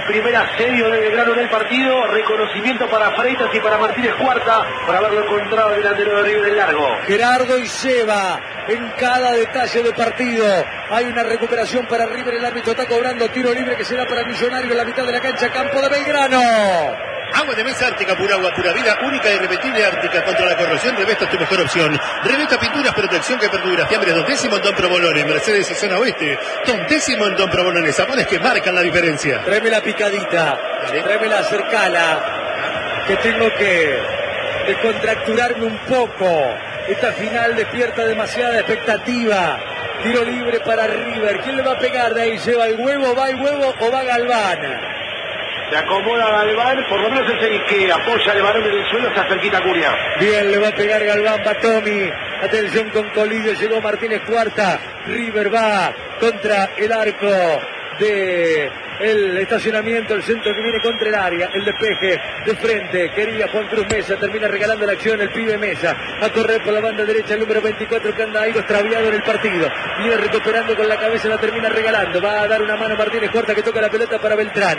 primer asedio de Belgrano en el partido. Reconocimiento para Freitas y para Martínez Cuarta por haberlo encontrado el delantero de River en largo. Gerardo y Seba en cada detalle del partido. Hay una recuperación para River. El árbitro está cobrando tiro libre que será para Millonario en la mitad de la cancha. Campo de Belgrano. Agua de mesa Ártica, pura agua, pura vida, única y irrepetible Ártica. Contra la corrosión, Revesta es tu mejor opción. Revesta Pinturas, protección que perdura. Fiambres Don Décimo en Don Provolone. Mercedes y Zona Oeste. Don Décimo en Don Provolone. Sabones que marcan la diferencia. Tráeme la picadita. Tráeme la cercala. Que tengo que descontracturarme un poco. Esta final despierta demasiada expectativa. Tiro libre para River. ¿Quién le va a pegar de ahí? ¿Lleva el huevo, va el huevo o va Galván? Se acomoda Galván, por lo menos es el que apoya el balón en el suelo, está cerquita Cunha. Bien, le va a pegar Galván, va Tommy. Atención con Colillo, llegó Martínez Cuarta. River va contra el arco de el estacionamiento, el centro que viene contra el área, el despeje de frente, quería Juan Cruz Mesa, termina regalando la acción el pibe Mesa, a correr por la banda derecha el número 24 que anda ahí extraviado en el partido, viene recuperando con la cabeza, la termina regalando, va a dar una mano Martínez Cuarta que toca la pelota para Beltrán,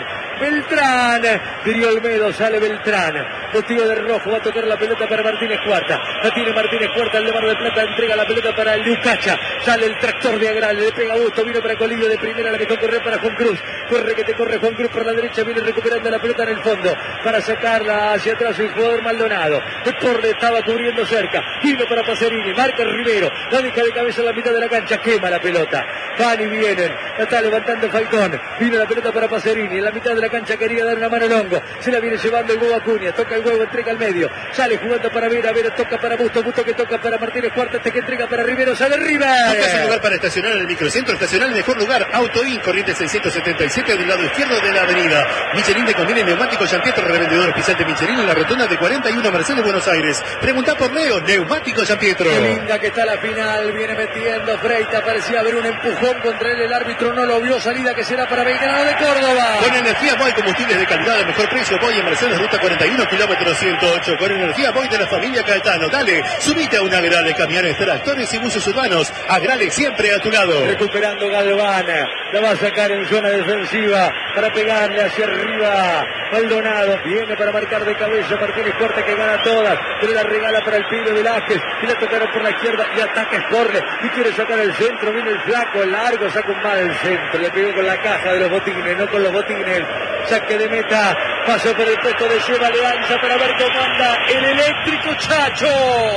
Dirio Olmedo, sale Beltrán, vestido de rojo, va a tocar la pelota para Martínez Cuarta, la tiene Martínez Cuarta, el de Mar del Plata entrega la pelota para el Lucacha, sale el tractor de Agral, le pega Busto, vino para Colillo de primera, la dejó correr para Juan Cruz, corre que te corre Juan Cruz por la derecha, viene recuperando la pelota en el fondo para sacarla hacia atrás el jugador Maldonado. El Porre estaba cubriendo cerca, vino para Pacerini, marca el Rivero, la deja de cabeza en la mitad de la cancha, quema la pelota. Van y vienen, la está levantando Falcón, vino la pelota para Pacerini, en la mitad de la cancha quería dar una mano Longo, se la viene llevando el huevo Acuña, toca el huevo, entrega al medio, sale jugando para Vera, Vera toca para Busto, Busto que toca para Martínez Cuarta, este que entrega para Rivero, sale River. Buscas un lugar para estacionar en el microcentro, estacionar el mejor lugar, Autoin, corriente 677 del lado izquierdo de la avenida. Michelin de Conviene Neumáticos Giampietro, revendedor oficial de Michelin en la rotonda de 41 Mercedes, Buenos Aires. Pregunta por Leo, Neumáticos Giampietro. Qué linda que está la final, viene metiendo Freitas, parecía haber un empujón contra él, el árbitro no lo vio, salida que será para Belgrano de Córdoba. Con energía Boy, combustibles de calidad, de mejor precio, Boy en Mercedes, ruta 41, kilómetro 108. Con energía Boy de la familia Caetano. Dale, subite a un Agral de camiones, tractores y buses urbanos. Agrale siempre a tu lado. Recuperando Galván, la va a sacar en zona defensiva para pegarle hacia arriba. Maldonado viene para marcar de cabeza Martínez Cuarta que gana todas, pero la regala para el pibe Velázquez y la tocaron por la izquierda y ataca Sporle y quiere sacar el centro, viene el flaco, el largo, saca un mal el centro, le pegó con la caja de los botines, no con los botines, saque de meta, pasó por el puesto de Seba, le lanza para ver cómo anda el eléctrico Chacho.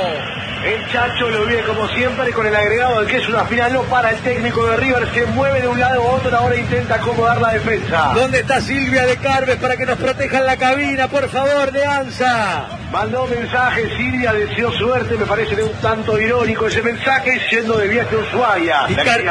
El Chacho lo vive como siempre con el agregado de que es una final no para el técnico de River, se mueve de un lado a otro, ahora intenta acomodar la defensa. ¿Dónde está Silvia de Carves para que nos proteja en la cabina, por favor, de ANSA? Mandó mensaje Silvia, deseó suerte, me parece de un tanto irónico ese mensaje, yendo de viaje a Ushuaia.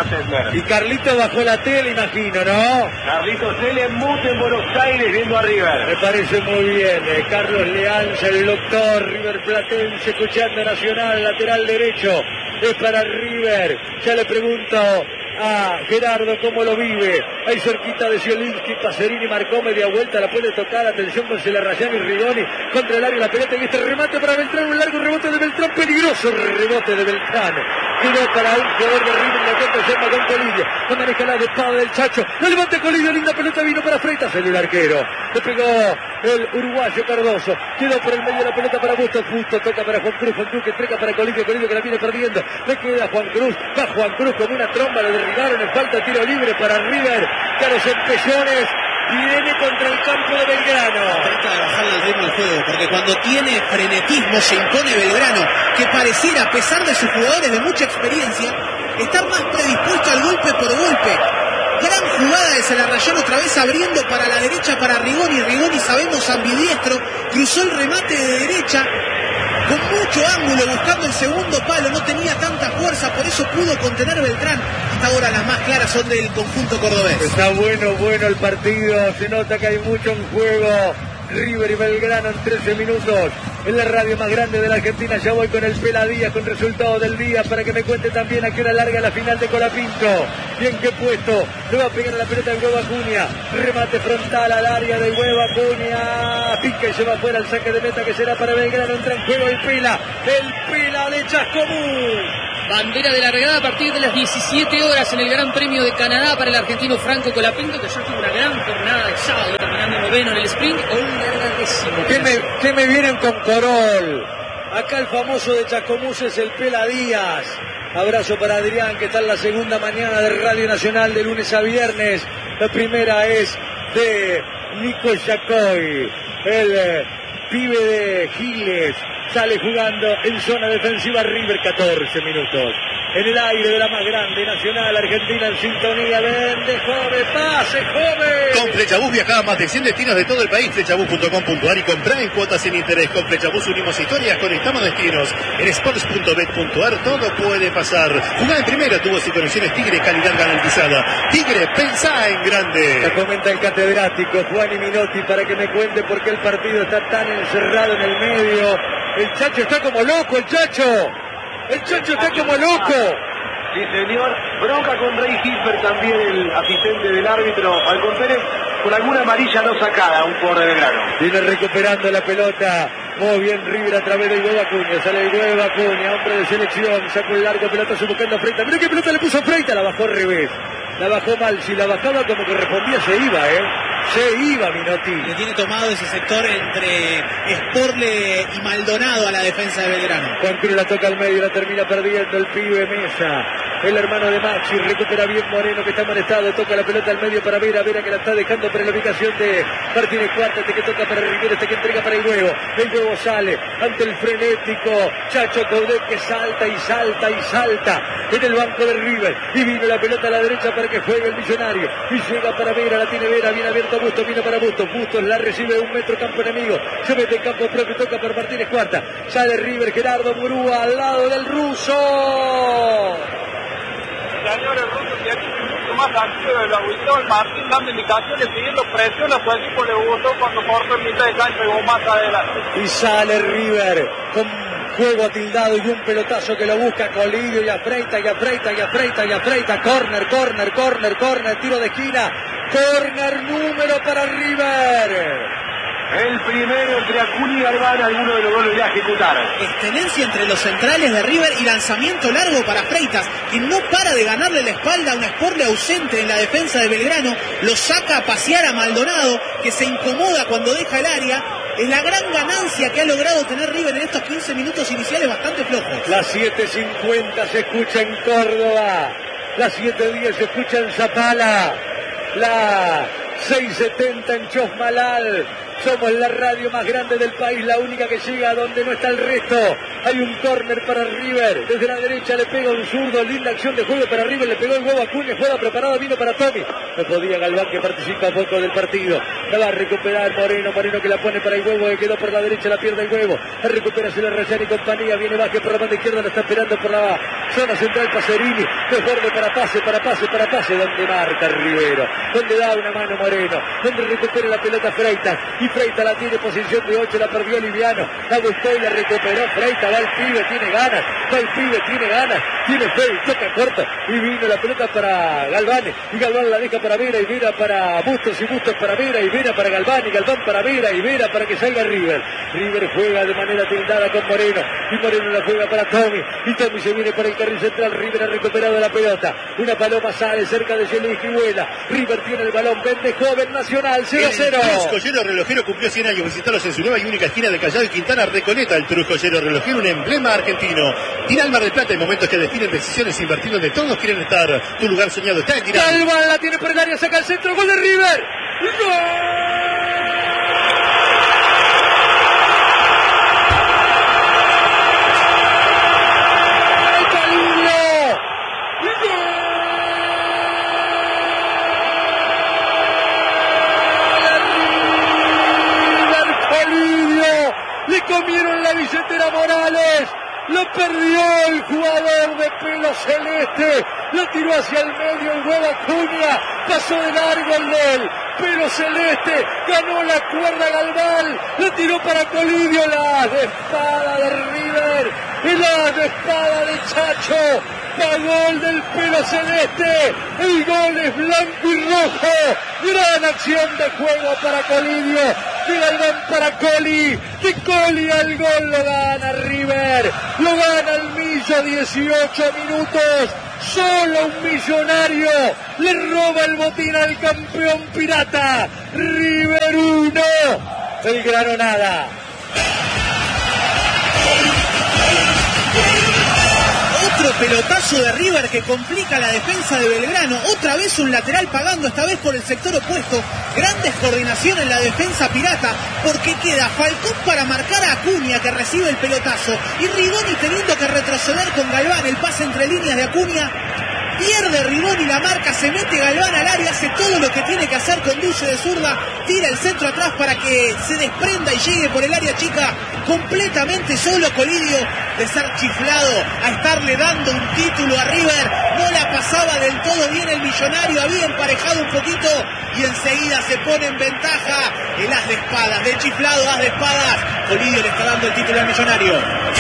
Y Carlito bajó la tele, imagino, ¿no? Carlitos tele en mute en Buenos Aires viendo a River. Me parece muy bien, Carlos Leanza, el doctor River Platense, escuchando Nacional, lateral derecho, es para River. Ya le pregunto a Gerardo cómo lo vive, ahí cerquita de Zielinski, Pacerini marcó media vuelta, la puede tocar, atención con Celarrayán y Rigoni, contra el área la pelota y este remate para Beltrán, un largo rebote de Beltrán, peligroso rebote de Beltrán, quedó para un jugador de River, la cuenta se llama Don Colillo, la maneja la espada del Chacho, la levanta Colillo, linda pelota, vino para Freitas, el arquero, le pegó el uruguayo Cardoso, quedó por el medio de la pelota para Busto, toca para Juan Cruz que entrega para Colillo que la viene perdiendo, le queda Juan Cruz, va Juan Cruz con una tromba, le derribaron, en falta tiro libre para River, Carlos Empellones viene contra el campo de Belgrano. Trata de bajarle el ritmo al juego, porque cuando tiene frenetismo se impone Belgrano, que pareciera, a pesar de sus jugadores de mucha experiencia, estar más predispuesto al golpe por golpe. Gran jugada de Celarrayán, otra vez abriendo para la derecha para Rigoni. Rigoni, sabemos, ambidiestro, cruzó el remate de derecha con mucho ángulo, buscando el segundo palo, no tenía tanta fuerza, por eso pudo contener Beltrán. Hasta ahora las más claras son del conjunto cordobés. Está bueno el partido, se nota que hay mucho en juego. River y Belgrano en 13 minutos. En la radio más grande de la Argentina, ya voy con el Peladía, con resultado del día, para que me cuente también a qué hora larga la final de Colapinto. Bien que puesto, le va a pegar a la pelota el huevo Acuña, remate frontal al área del huevo Acuña, pica y se va afuera el saque de meta que será para Belgrano, entra en juego el Pela de Chascomús. Bandera de largada a partir de las 17 horas en el Gran Premio de Canadá para el argentino Franco Colapinto, que ya tuvo una gran jornada de sábado. noveno en el sprint o un larga décimo. ¿Qué me vienen con Corol? Acá el famoso de Chascomús es el Pela Díaz. Abrazo para Adrián, que está en la segunda mañana de Radio Nacional de lunes a viernes. La primera es de Nico Yacoy, el pibe de Giles. Sale jugando en zona defensiva River, 14 minutos. En el aire de la más grande nacional, Argentina en sintonía. Vende, joven, pase, joven. Con Flechabús viajaba a más de 100 destinos de todo el país. Flechabús.com.ar y comprá en cuotas sin interés. Con Flechabús unimos historias, conectamos destinos. En sports.bet.ar todo puede pasar. Jugá en primera, tubos y conexiones Tigre, calidad garantizada. Tigre, pensá en grande. Se comenta el catedrático Juan Minotti para que me cuente por qué el partido está tan encerrado en el medio. El Chacho está como loco, el Chacho. El Chacho está como loco. Sí, señor. Bronca con Rey Hilfer, también el asistente del árbitro. Falcón Pérez, con alguna amarilla no sacada, un jugador de Belgrano. Viene recuperando la pelota. Muy bien River a través del huevo Acuña. Sale el huevo Acuña, hombre de selección. Saca un largo pelotazo buscando a Freita. Mira qué pelota le puso a Freita. La bajó al revés. La bajó mal. Si la bajaba como que respondía, se iba, Se iba Minotti. Le tiene tomado ese sector entre Sporle y Maldonado a la defensa de Belgrano. Juan Cruz la toca al medio, la termina perdiendo el pibe Mesa. El hermano de Maxi, recupera bien Moreno, que está molestado, toca la pelota al medio para Vera que la está dejando para la ubicación de Martínez Cuarta, que toca para Rivero, que entrega para el huevo sale ante el frenético Chacho Coudet, que salta y salta y salta en el banco de River, y vino la pelota a la derecha para que juegue el Millonario, y llega para Vera, la tiene Vera, bien abierto a Bustos, vino para Bustos, Bustos la recibe de 1 metro, campo enemigo, se mete en campo propio, toca para Martínez Cuarta, sale River, Gerardo Murúa al lado del ruso. Señores, el ruso tiene mucho más activo de lo habitual. Martín dando indicaciones, pidiendo presión a su equipo, le gustó cuando cortó en mitad de cancha y más adelante. Y sale River con juego atildado y un pelotazo que lo busca Colidio y afreita, corner, tiro de esquina, corner número para River. El primero entre Acuña y Galván, alguno de los dos lo irá a ejecutar. Excelencia entre los centrales de River y lanzamiento largo para Freitas, que no para de ganarle la espalda a un Sporle ausente en la defensa de Belgrano. Lo saca a pasear a Maldonado, que se incomoda cuando deja el área. Es la gran ganancia que ha logrado tener River en estos 15 minutos iniciales bastante flojos. Las 7:50 se escucha en Córdoba, las 7:10 se escucha en Zapala, la 6:70 en Chosmalal. Somos la radio más grande del país, la única que llega donde no está el resto. Hay un córner para River. Desde la derecha le pega un zurdo. Linda acción de juego para River. Le pegó el huevo a Acuña. Juega preparada, vino para Tommy. No podía Galván, que participa poco del partido. La va a recuperar Moreno. Moreno que la pone para el huevo, que quedó por la derecha, la pierde el huevo. La recupera Celo Rayán y compañía. Viene Vázquez por la banda izquierda. La está esperando por la zona central Pacerini. Desborde para pase. Donde marca Rivero. Donde da una mano Moreno. Donde recupera la pelota Freitas. Y Freita la tiene, posición de 8, la perdió Liviano, la buscó y la recuperó Freita, va el pibe, tiene ganas, tiene fe, toca corto, y vino la pelota para Galván, y Galván la deja para Vera, y Vera para Bustos, y Bustos para Vera, y Vera para Galván, y Galván para Vera, y Vera para que salga River. River juega de manera tildada con Moreno, y Moreno la juega para Tommy, y Tommy se viene por el carril central. River ha recuperado la pelota, una paloma sale cerca de Yelui y vuela. River tiene el balón, vende joven Nacional, 0-0. El Trujillero Relojero cumplió 100 años. Visitarlos en su nueva y única esquina de Callao y Quintana, Recoleta. El Trujillero Relojero, un emblema argentino. Tinal Mar del Plata, en momentos que definen decisiones, invertir donde todos quieren estar. Tu lugar soñado está en Tinal. Galván la tiene por el área, saca el centro, gol de River. ¡Gol! Comieron la billetera Morales, lo perdió el jugador de pelo celeste, lo tiró hacia el medio el huevo Acuña, pasó de largo el gol, pelo celeste, ganó la cuerda Galván, lo tiró para Colidio, la de espada de River, el as de espada de Chacho, para gol del pelo celeste, el gol es blanco y rojo, gran acción de juego para Colidio, de Galván para Coli, de Coli al gol, lo gana River, lo gana el Millo, 18 minutos, solo un Millonario le roba el botín al campeón pirata, River 1, Belgrano nada. Otro pelotazo de River que complica la defensa de Belgrano. Otra vez un lateral pagando, esta vez por el sector opuesto. Gran descoordinación en la defensa pirata, porque queda Falcón para marcar a Acuña, que recibe el pelotazo, y Rigoni teniendo que retroceder con Galván. El pase entre líneas de Acuña. Pierde Rigoni la marca, se mete Galván al área, hace todo lo que tiene que hacer, conduce de zurda, tira el centro atrás para que se desprenda y llegue por el área chica completamente solo. Colidio, de ser chiflado a estarle dando un título a River, no la pasaba del todo bien el Millonario, había emparejado un poquito y enseguida se pone en ventaja el as de espadas, del chiflado as de espadas. Colidio le está dando el título al Millonario.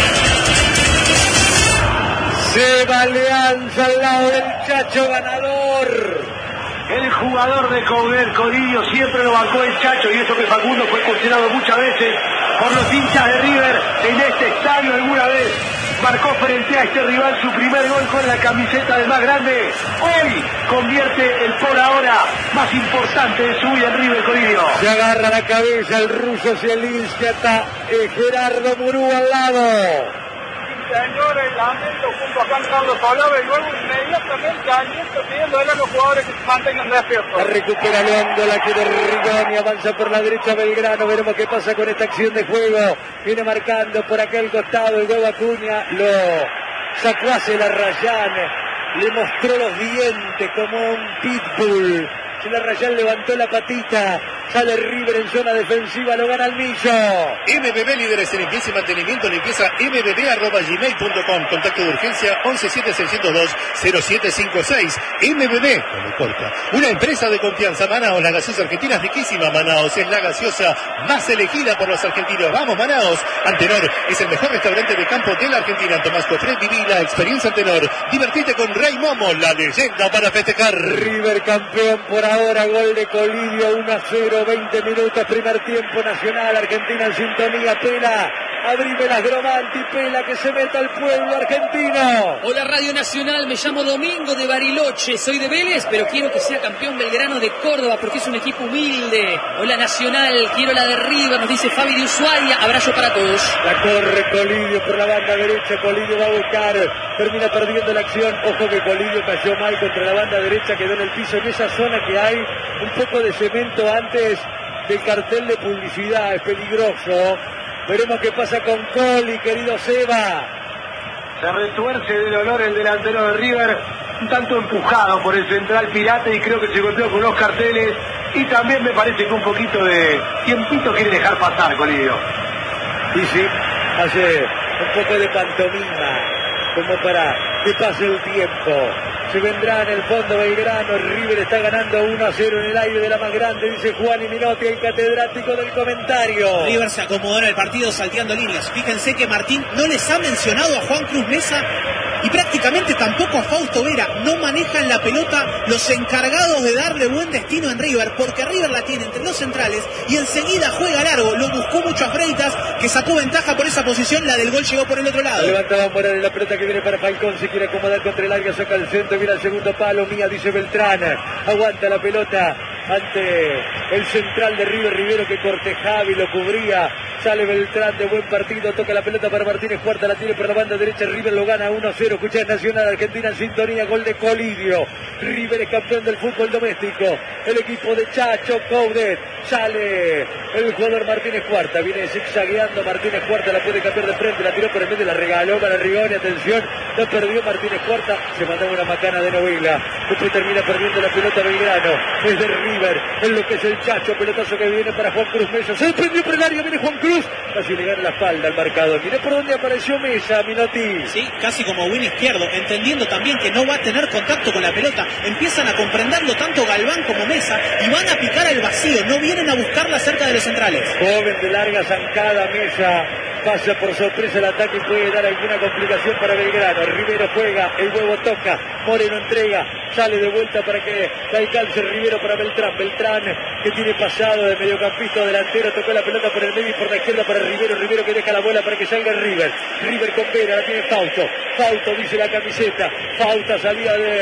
Seba Alianza al lado del Chacho ganador. El jugador de Coudet, Colidio, siempre lo bancó el Chacho, y eso que Facundo fue cuestionado muchas veces por los hinchas de River en este estadio. Alguna vez marcó frente a este rival su primer gol con la camiseta del más grande. Hoy convierte el por ahora más importante de su vida en River, Colidio. Se agarra la cabeza el ruso Zielinski, está Gerardo Murú al lado. Señores, lamento junto a Juan Carlos Olave, y luego inmediatamente aliento pidiéndole a los jugadores que se mantengan despiertos. La recupera Leandro, la quiere Rigoni, avanza por la derecha Belgrano, veremos qué pasa con esta acción de juego. Viene marcando por aquel costado el huevo Acuña, lo sacó hacia la Rayán, le mostró los dientes como un pitbull. La Rayán levantó la patita, sale River en zona defensiva, lo gana el Millo. MBB, líderes en limpieza y mantenimiento, limpieza mbb@gmail.com. Contacto de urgencia 1176020756. MBB, no me corta. Una empresa de confianza. Manaos, la gaseosa argentina es riquísima. Manaos es la gaseosa más elegida por los argentinos. Vamos, Manaos. Antenor es el mejor restaurante de campo de la Argentina. Tomás Cofré, viví la experiencia Antenor. Divertite con Rey Momo, la leyenda para festejar. River campeón por ahora, gol de Colidio, 1-0, 20 minutos, primer tiempo. Nacional, Argentina en sintonía. Pela, abrime las Gromanti, Pela, que se meta al pueblo argentino. Hola Radio Nacional, me llamo Domingo de Bariloche, soy de Vélez, pero quiero que sea campeón Belgrano de Córdoba porque es un equipo humilde. Hola Nacional, quiero la de River, nos dice Fabi de Ushuaia, abrazo para todos. La corre Colidio por la banda derecha, Colidio va a buscar, termina perdiendo la acción. Ojo que Colidio cayó mal contra la banda derecha, quedó en el piso, en esa zona que hay un poco de cemento antes del cartel de publicidad, es peligroso. Veremos qué pasa con Coli, querido Seba. Se retuerce del olor el delantero de River, un tanto empujado por el central pirata, y creo que se golpeó con los carteles, y también me parece que un poquito de tiempito quiere dejar pasar Colidio. Y sí, hace un poco de pantomima, como para que pase el tiempo. Se vendrá en el fondo Belgrano, River está ganando 1-0 en el aire de la más grande, dice Juan y Minotti, el catedrático del comentario. River se acomodó en el partido salteando líneas. Fíjense que Martín no les ha mencionado a Juan Cruz Mesa y prácticamente tampoco a Fausto Vera. No manejan la pelota los encargados de darle buen destino en River, porque River la tiene entre los centrales y enseguida juega largo. Lo buscó mucho a Freitas, que sacó ventaja por esa posición. La del gol llegó por el otro lado. Levantaba Morales, la pelota que viene para Falcón, se quiere acomodar contra el área, saca el centro, viene al segundo palo, Mía, dice Beltrán, aguanta la pelota ante el central de River, Rivero, que cortejaba y lo cubría. Sale Beltrán de buen partido, toca la pelota para Martínez Cuarta, la tiene por la banda derecha, River lo gana 1-0, escucha Nacional, Argentina en sintonía, gol de Colidio. River es campeón del fútbol doméstico, el equipo de Chacho Coudet. Sale el jugador Martínez Cuarta, viene zigzagueando Martínez Cuarta, la puede cambiar de frente, la tiró por el medio, la regaló para Rigoni, atención, la perdió Martínez Cuarta, se mandaba una macana de novela, después termina perdiendo la pelota Belgrano, es de River, es lo que es el Chacho, pelotazo que viene para Juan Cruz Mesa, se prendió por el área, viene Juan Cruz, casi le gana la espalda al marcador. Miré por dónde apareció Mesa, Minotti. Sí, casi como win izquierdo, entendiendo también que no va a tener contacto con la pelota. Empiezan a comprenderlo tanto Galván como Mesa y van a picar al vacío, no vienen a buscarla cerca de los centrales. Joven de larga zancada, Mesa pasa por sorpresa el ataque y puede dar alguna complicación para Belgrano. Rivero juega, el huevo toca, Moreno entrega, sale de vuelta para que la alcance Rivero para Beltrán. Beltrán, que tiene pasado de mediocampista a delantero, tocó la pelota por el medio y por la izquierda para Rivero. Rivero que deja la bola para que salga River. River con Vera, la tiene Fausto. Fausto dice la camiseta. Falta salida de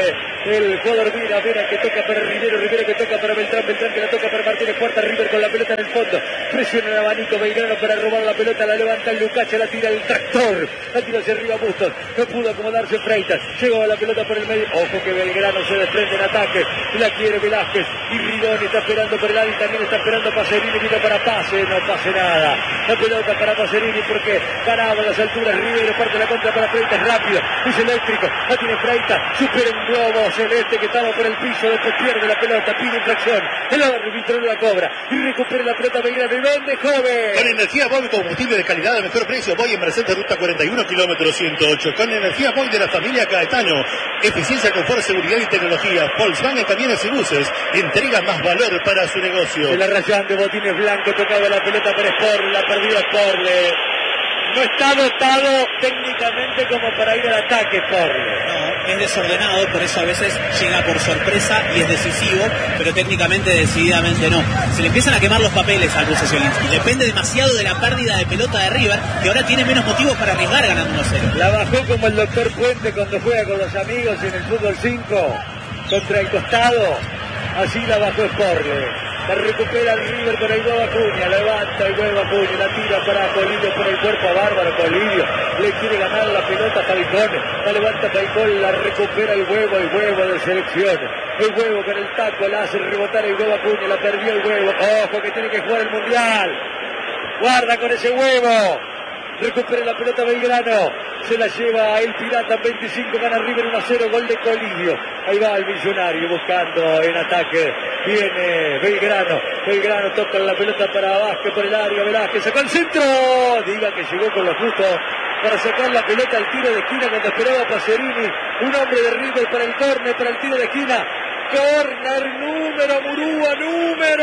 el jugador Vera que toca para Rivero que toca para Beltrán que la toca para Martínez Cuarta, River con la pelota en el fondo, presiona el abanico Belgrano para robar la pelota, la levanta el Lucache, la tira el tractor, la tira hacia arriba Bustos, no pudo acomodarse Freitas, llegó a la pelota por el medio, ojo que Belgrano se desprende en ataque, la quiere Velázquez y Rigoni está esperando por el área, también está esperando Pacerini, vino para pase, no pase nada, la pelota para Pacerini porque ganaba a las alturas, Rivero parte la contra para Freitas, rápido, es eléctrico, la tiene Freitas, supera un globo celeste que estaba por el piso, después pierde la pelota, pide infracción, el árbitro la cobra y recupera la pelota Belgrano. ¿Y dónde, joven? Con energía Boy, combustible de calidad de mejor precio, Boy en Mercedes Ruta 41, kilómetro 108. Con energía Boy de la familia Caetano, eficiencia, confort, seguridad y tecnología. Volkswagen Camiones y Buses, entrega más valor para su negocio. El arrayán de botines blancos tocaba la pelota para Sporle, la perdió Sporle. No está dotado técnicamente como para ir al ataque, Sporle. No, es desordenado, por eso a veces llega por sorpresa y es decisivo, pero técnicamente decididamente no. Se le empiezan a quemar los papeles al ruso Zielinski. Depende demasiado de la pérdida de pelota de River, que ahora tiene menos motivos para arriesgar ganando 1-0. La bajó como el doctor Puente cuando juega con los amigos en el fútbol 5 contra el costado. Así la bajó Sporle. La recupera el River con el huevo Acuña, levanta el huevo Acuña, la tira para Colidio por el cuerpo a Bárbaro, Colidio le quiere ganar la pelota a Falcón, la levanta Falcón, la recupera el huevo de selección, el huevo con el taco, la hace rebotar el huevo Acuña, la perdió el huevo, ojo que tiene que jugar el Mundial, guarda con ese huevo, recupera la pelota Belgrano, se la lleva el Pirata, 25, gana River 1-0, gol de Colidio, ahí va el Millonario buscando en ataque, viene Belgrano toca la pelota para Vázquez por el área, Velázquez sacó el centro, diga que llegó con lo justo para sacar la pelota al tiro de esquina cuando esperaba Pacerini, un hombre de River para el córner, para el tiro de esquina, córner número, Murúa número.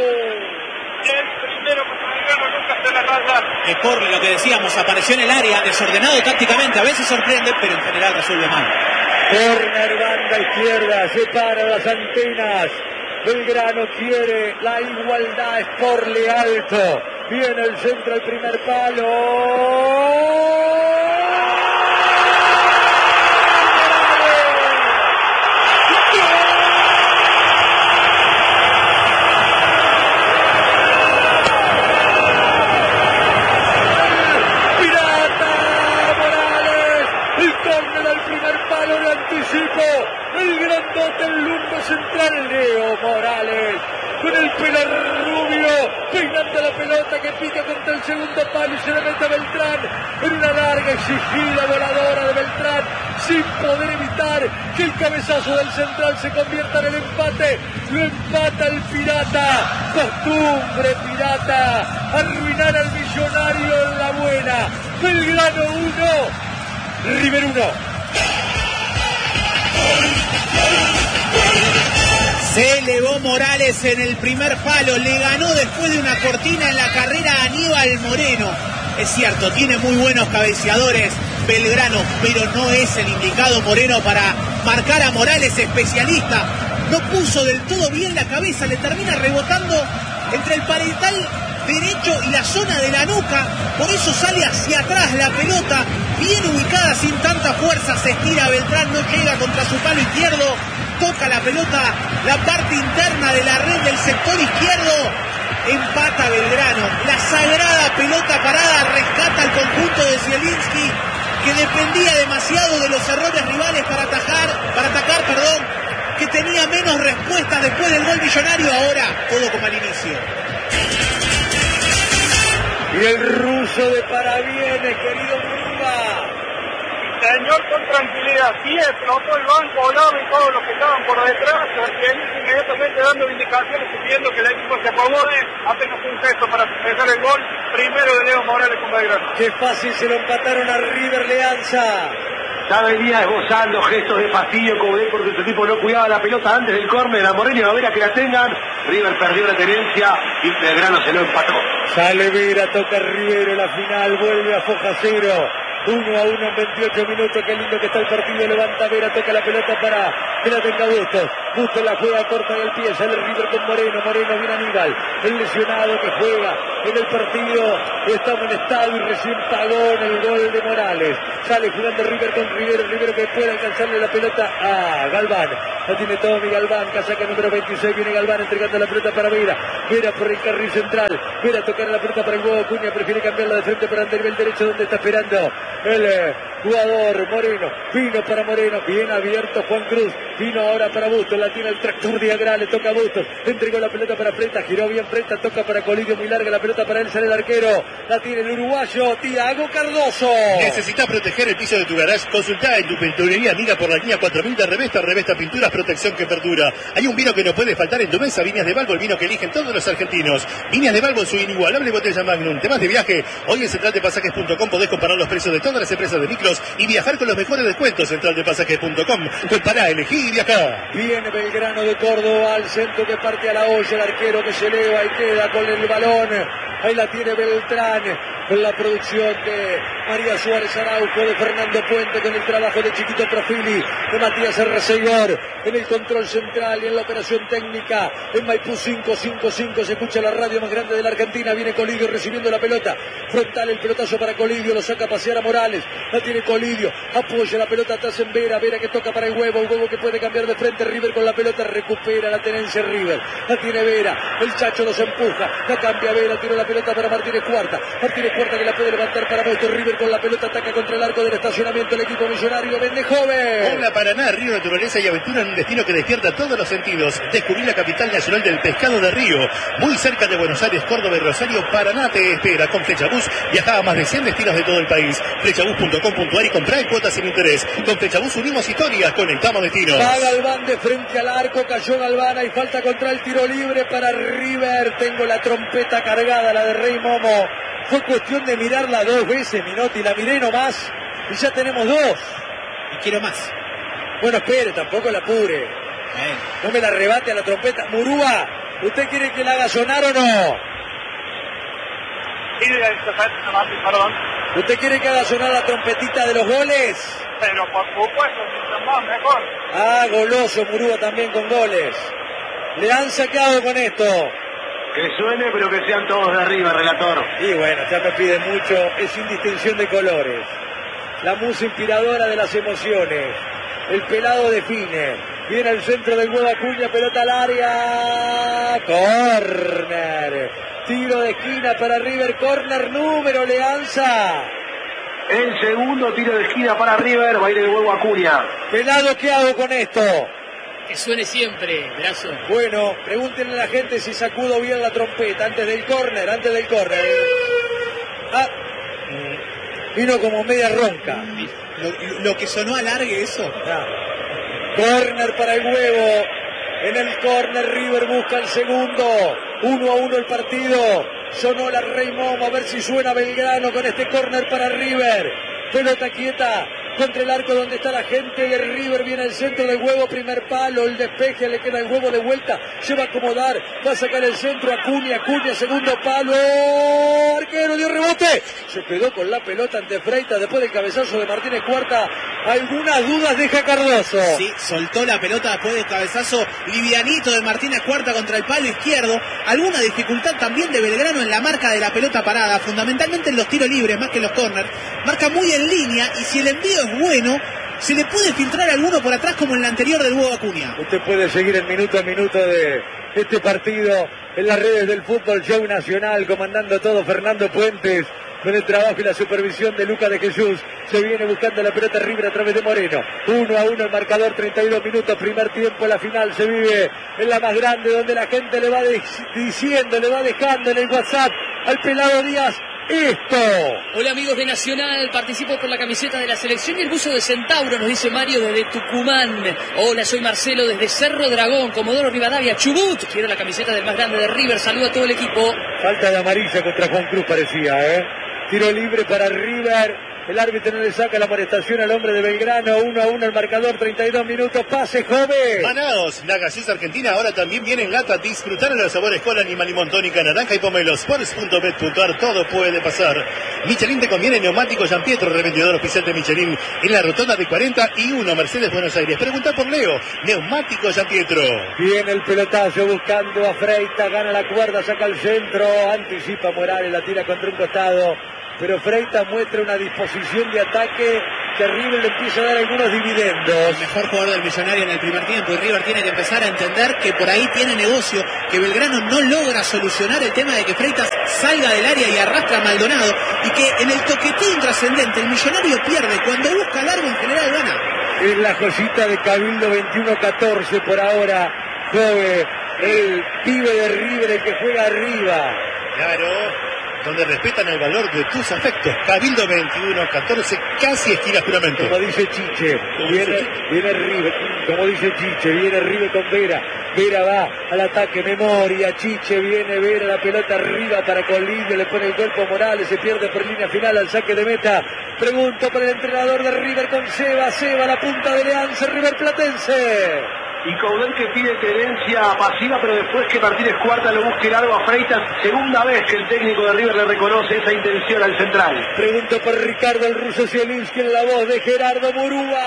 El primero contra Belgrano, nunca se la raya. Sporle, lo que decíamos, apareció en el área, desordenado tácticamente, a veces sorprende, pero en general resuelve mal. Corner, banda izquierda, separa las antenas. Belgrano quiere la igualdad, Sporle alto. Viene el centro al primer palo. El grandote, el lumbo central, Leo Morales, con el pelo rubio, peinando la pelota que pica contra el segundo palo y se le mete a Beltrán, en una larga exigida voladora de Beltrán, sin poder evitar que el cabezazo del central se convierta en el empate, lo empata el Pirata, costumbre Pirata, arruinar al Millonario en la buena, Belgrano 1, River 1. Se elevó Morales en el primer palo, le ganó después de una cortina en la carrera a Aníbal Moreno. Es cierto, tiene muy buenos cabeceadores Belgrano, pero no es el indicado Moreno para marcar a Morales, especialista. No puso del todo bien la cabeza, le termina rebotando entre el parietal derecho y la zona de la nuca, por eso sale hacia atrás la pelota, bien ubicada sin tanta fuerza, se estira Beltrán, no llega contra su palo izquierdo, toca la pelota, la parte interna de la red del sector izquierdo, empata Belgrano, la sagrada pelota parada rescata al conjunto de Zielinski, que dependía demasiado de los errores rivales para atacar, que tenía menos respuesta después del gol millonario, ahora todo como al inicio. Y el ruso de parabienes, querido Murúa. Señor, con tranquilidad, sí explotó el banco, Olave y todos los que estaban por detrás, inmediatamente dando indicaciones y pidiendo que el equipo se acomode, apenas un gesto para empezar el gol, primero de Leo Morales con Belgrano. Qué fácil se lo empataron a River Leanza. Ya venía esbozando gestos de fastidio porque su equipo no cuidaba la pelota antes del córner, a Moreno y a Vera que la tengan. River perdió la tenencia y Belgrano se lo empató. Sale Vera, toca Rivero, la final, vuelve a Foja 0. 1-1 en 28 minutos, qué lindo que está el partido, levanta Vera, toca la pelota para que la tenga Bustos la juega corta del pie, sale River con Moreno viene Aníbal, el lesionado que juega en el partido. Estamos en estadio y recién pagó en el gol de Morales. Sale jugando River con Rivero. Rivero que puede alcanzarle la pelota a Galván. La tiene Tommy Galván, casaca número 26. Viene Galván entregando la pelota para Vera. Vera por el carril central. Vera tocar la pelota para el huevo Acuña. Prefiere cambiarla de frente para el derecho donde está esperando el jugador Moreno. Vino para Moreno. Bien abierto Juan Cruz. Vino ahora para Bustos. La tiene el tractor diagonal. Le toca a Bustos. Entregó la pelota para Freta. Giró bien Freta. Toca para Colidio. Muy larga la pelota para él. Sale el arquero. La tiene el uruguayo Thiago Cardoso. ¿Necesitas proteger el piso de tu garage? Consultá en tu pinturería amiga por la línea 4000 de Revesta. Revesta Pinturas, protección que perdura. Hay un vino que no puede faltar en tu mesa. Viñas de Balbo, el vino que eligen todos los argentinos. Viñas de Balbo, su inigualable botella Magnum. Temas de viaje. Hoy en centraldepasajes.com podés comparar los precios de todas las empresas de micros y viajar con los mejores descuentos. Centraldepasajes.com. Compará, elegí y viajá. Viene Belgrano de Córdoba al centro que parte a la olla. El arquero que se eleva y queda con el balón. Ahí la tiene Beltrán. Con la producción de María Suárez Araujo, de Fernando Puente, con el trabajo de Chiquito Profili, de Matías Arreceidor, en el control central y en la operación técnica, en Maipú 555, se escucha la radio más grande de la Argentina, viene Colidio recibiendo la pelota, frontal el pelotazo para Colidio, lo saca a pasear a Morales, la tiene Colidio, apoya la pelota atrás en Vera, Vera que toca para el huevo que puede cambiar de frente, River con la pelota, recupera la tenencia River, la tiene Vera, el Chacho los empuja, la cambia Vera, tira la pelota para Martínez Cuarta que la puede levantar para Bustos. River con la pelota ataca contra el arco del estacionamiento el equipo millonario. Vende joven. Hola Paraná, Río Naturaleza y Aventura en un destino que despierta todos los sentidos. Descubrí la capital nacional del pescado de Río. Muy cerca de Buenos Aires, Córdoba y Rosario, Paraná te espera. Con Flechabús viaja a más de 100 destinos de todo el país. Flechabús.com.ar y comprá en cuotas sin interés. Con Flechabús unimos historias, conectamos destinos. Va Galván de frente al arco, cayó Galván, hay falta contra el tiro libre para River. Tengo la trompeta cargada, la de Rey Momo. Fue cuestión de mirarla 2 veces, Minotti, la miré nomás y ya tenemos 2. Y quiero más. Bueno, espere, tampoco la apure. No me la arrebate a la trompeta. Murúa, ¿usted quiere que la haga sonar o no? Perdón. ¿Usted quiere que haga sonar la trompetita de los goles? Pero por supuesto, mientras más mejor. Ah, goloso Murúa también con goles. Le han sacado con esto. Que suene, pero que sean todos de arriba, relator. Y bueno, ya me pide mucho, es sin distinción de colores. La musa inspiradora de las emociones. El pelado define. Viene al centro del huevo Acuña, pelota al área. Corner. Tiro de esquina para River, corner número Leanza. El segundo tiro de esquina para River, va a ir el huevo Acuña. Pelado, ¿qué hago con esto? Que suene siempre, brazo. Bueno, pregúntenle a la gente si sacudo bien la trompeta antes del córner. Ah, vino como media ronca. Lo que sonó alargue eso. Ah. Córner para el huevo. En el córner River busca el segundo. 1-1 el partido. Sonó la Rey Momo, a ver si suena Belgrano con este córner para River. Pelota quieta contra el arco donde está la gente de River, viene al centro del huevo, primer palo, el despeje, le queda el huevo de vuelta, se va a acomodar, va a sacar el centro, Acuña, segundo palo, arquero dio rebote, se quedó con la pelota ante Freitas después del cabezazo de Martínez Cuarta, algunas dudas deja Cardoso. Sí, soltó la pelota después del cabezazo livianito de Martínez Cuarta contra el palo izquierdo, alguna dificultad también de Belgrano en la marca de la pelota parada, fundamentalmente en los tiros libres más que en los corners, marca muy en línea y si el envío es bueno, se le puede filtrar alguno por atrás como en la anterior del huevo Acuña. Usted puede seguir el minuto a minuto de este partido en las redes del Fútbol Show Nacional, comandando todo Fernando Puentes, con el trabajo y la supervisión de Lucas de Jesús. Se viene buscando la pelota River a través de Moreno. 1-1 el marcador, 32 minutos, primer tiempo, la final se vive en la más grande, donde la gente le va diciendo, le va dejando en el WhatsApp al pelado Díaz esto. Hola amigos de Nacional, participo por la camiseta de la selección y el buzo de Centauro, nos dice Mario desde Tucumán. Hola, soy Marcelo desde Cerro Dragón, Comodoro Rivadavia, Chubut. Quiero la camiseta del más grande de River, saludo a todo el equipo. Falta de amarilla contra Juan Cruz parecía, Tiro libre para River. El árbitro no le saca la amonestación al hombre de Belgrano. 1-1 el marcador, 32 minutos. Pase, joven. Manaos, la gaseosa argentina ahora también viene en lata. Disfrutar de los sabores cola, animal, limón, tónica, naranja y pomelo. Sports.bet.ar, todo puede pasar. Michelin te conviene, neumático Gianpietro, revendedor oficial de Michelin en la rotonda de 41, Mercedes, Buenos Aires. Pregunta por Leo, neumático Gianpietro. Viene el pelotazo buscando a Freitas, gana la cuerda, saca el centro, anticipa Morales, la tira contra un costado. Pero Freitas muestra una disposición de ataque que River le empieza a dar algunos dividendos. El mejor jugador del Millonario en el primer tiempo, y River tiene que empezar a entender que por ahí tiene negocio, que Belgrano no logra solucionar el tema de que Freitas salga del área y arrastra a Maldonado, y que en el toqueteo intrascendente el Millonario pierde, cuando busca largo en general gana. Es la joyita de Cabildo, 21-14 por ahora, Jove, el pibe de River, el que juega arriba. Claro, donde respetan el valor de tus afectos. Cabildo 21-14, casi esquina juramento. Como dice Chiche, viene River, como dice Chiche, viene River con Vera. Vera va al ataque, memoria, Chiche viene, Vera, la pelota arriba para Colidio, le pone el cuerpo a Morales, se pierde por línea final al saque de meta. Pregunto por el entrenador de River con Seba, la punta de Leanza, River Platense. Y Coudet que pide tenencia pasiva, pero después que Martínez Cuarta lo busque largo a Freitas, segunda vez que el técnico de River le reconoce esa intención al central. Pregunto por Ricardo el ruso Zielinski en la voz de Gerardo Murúa.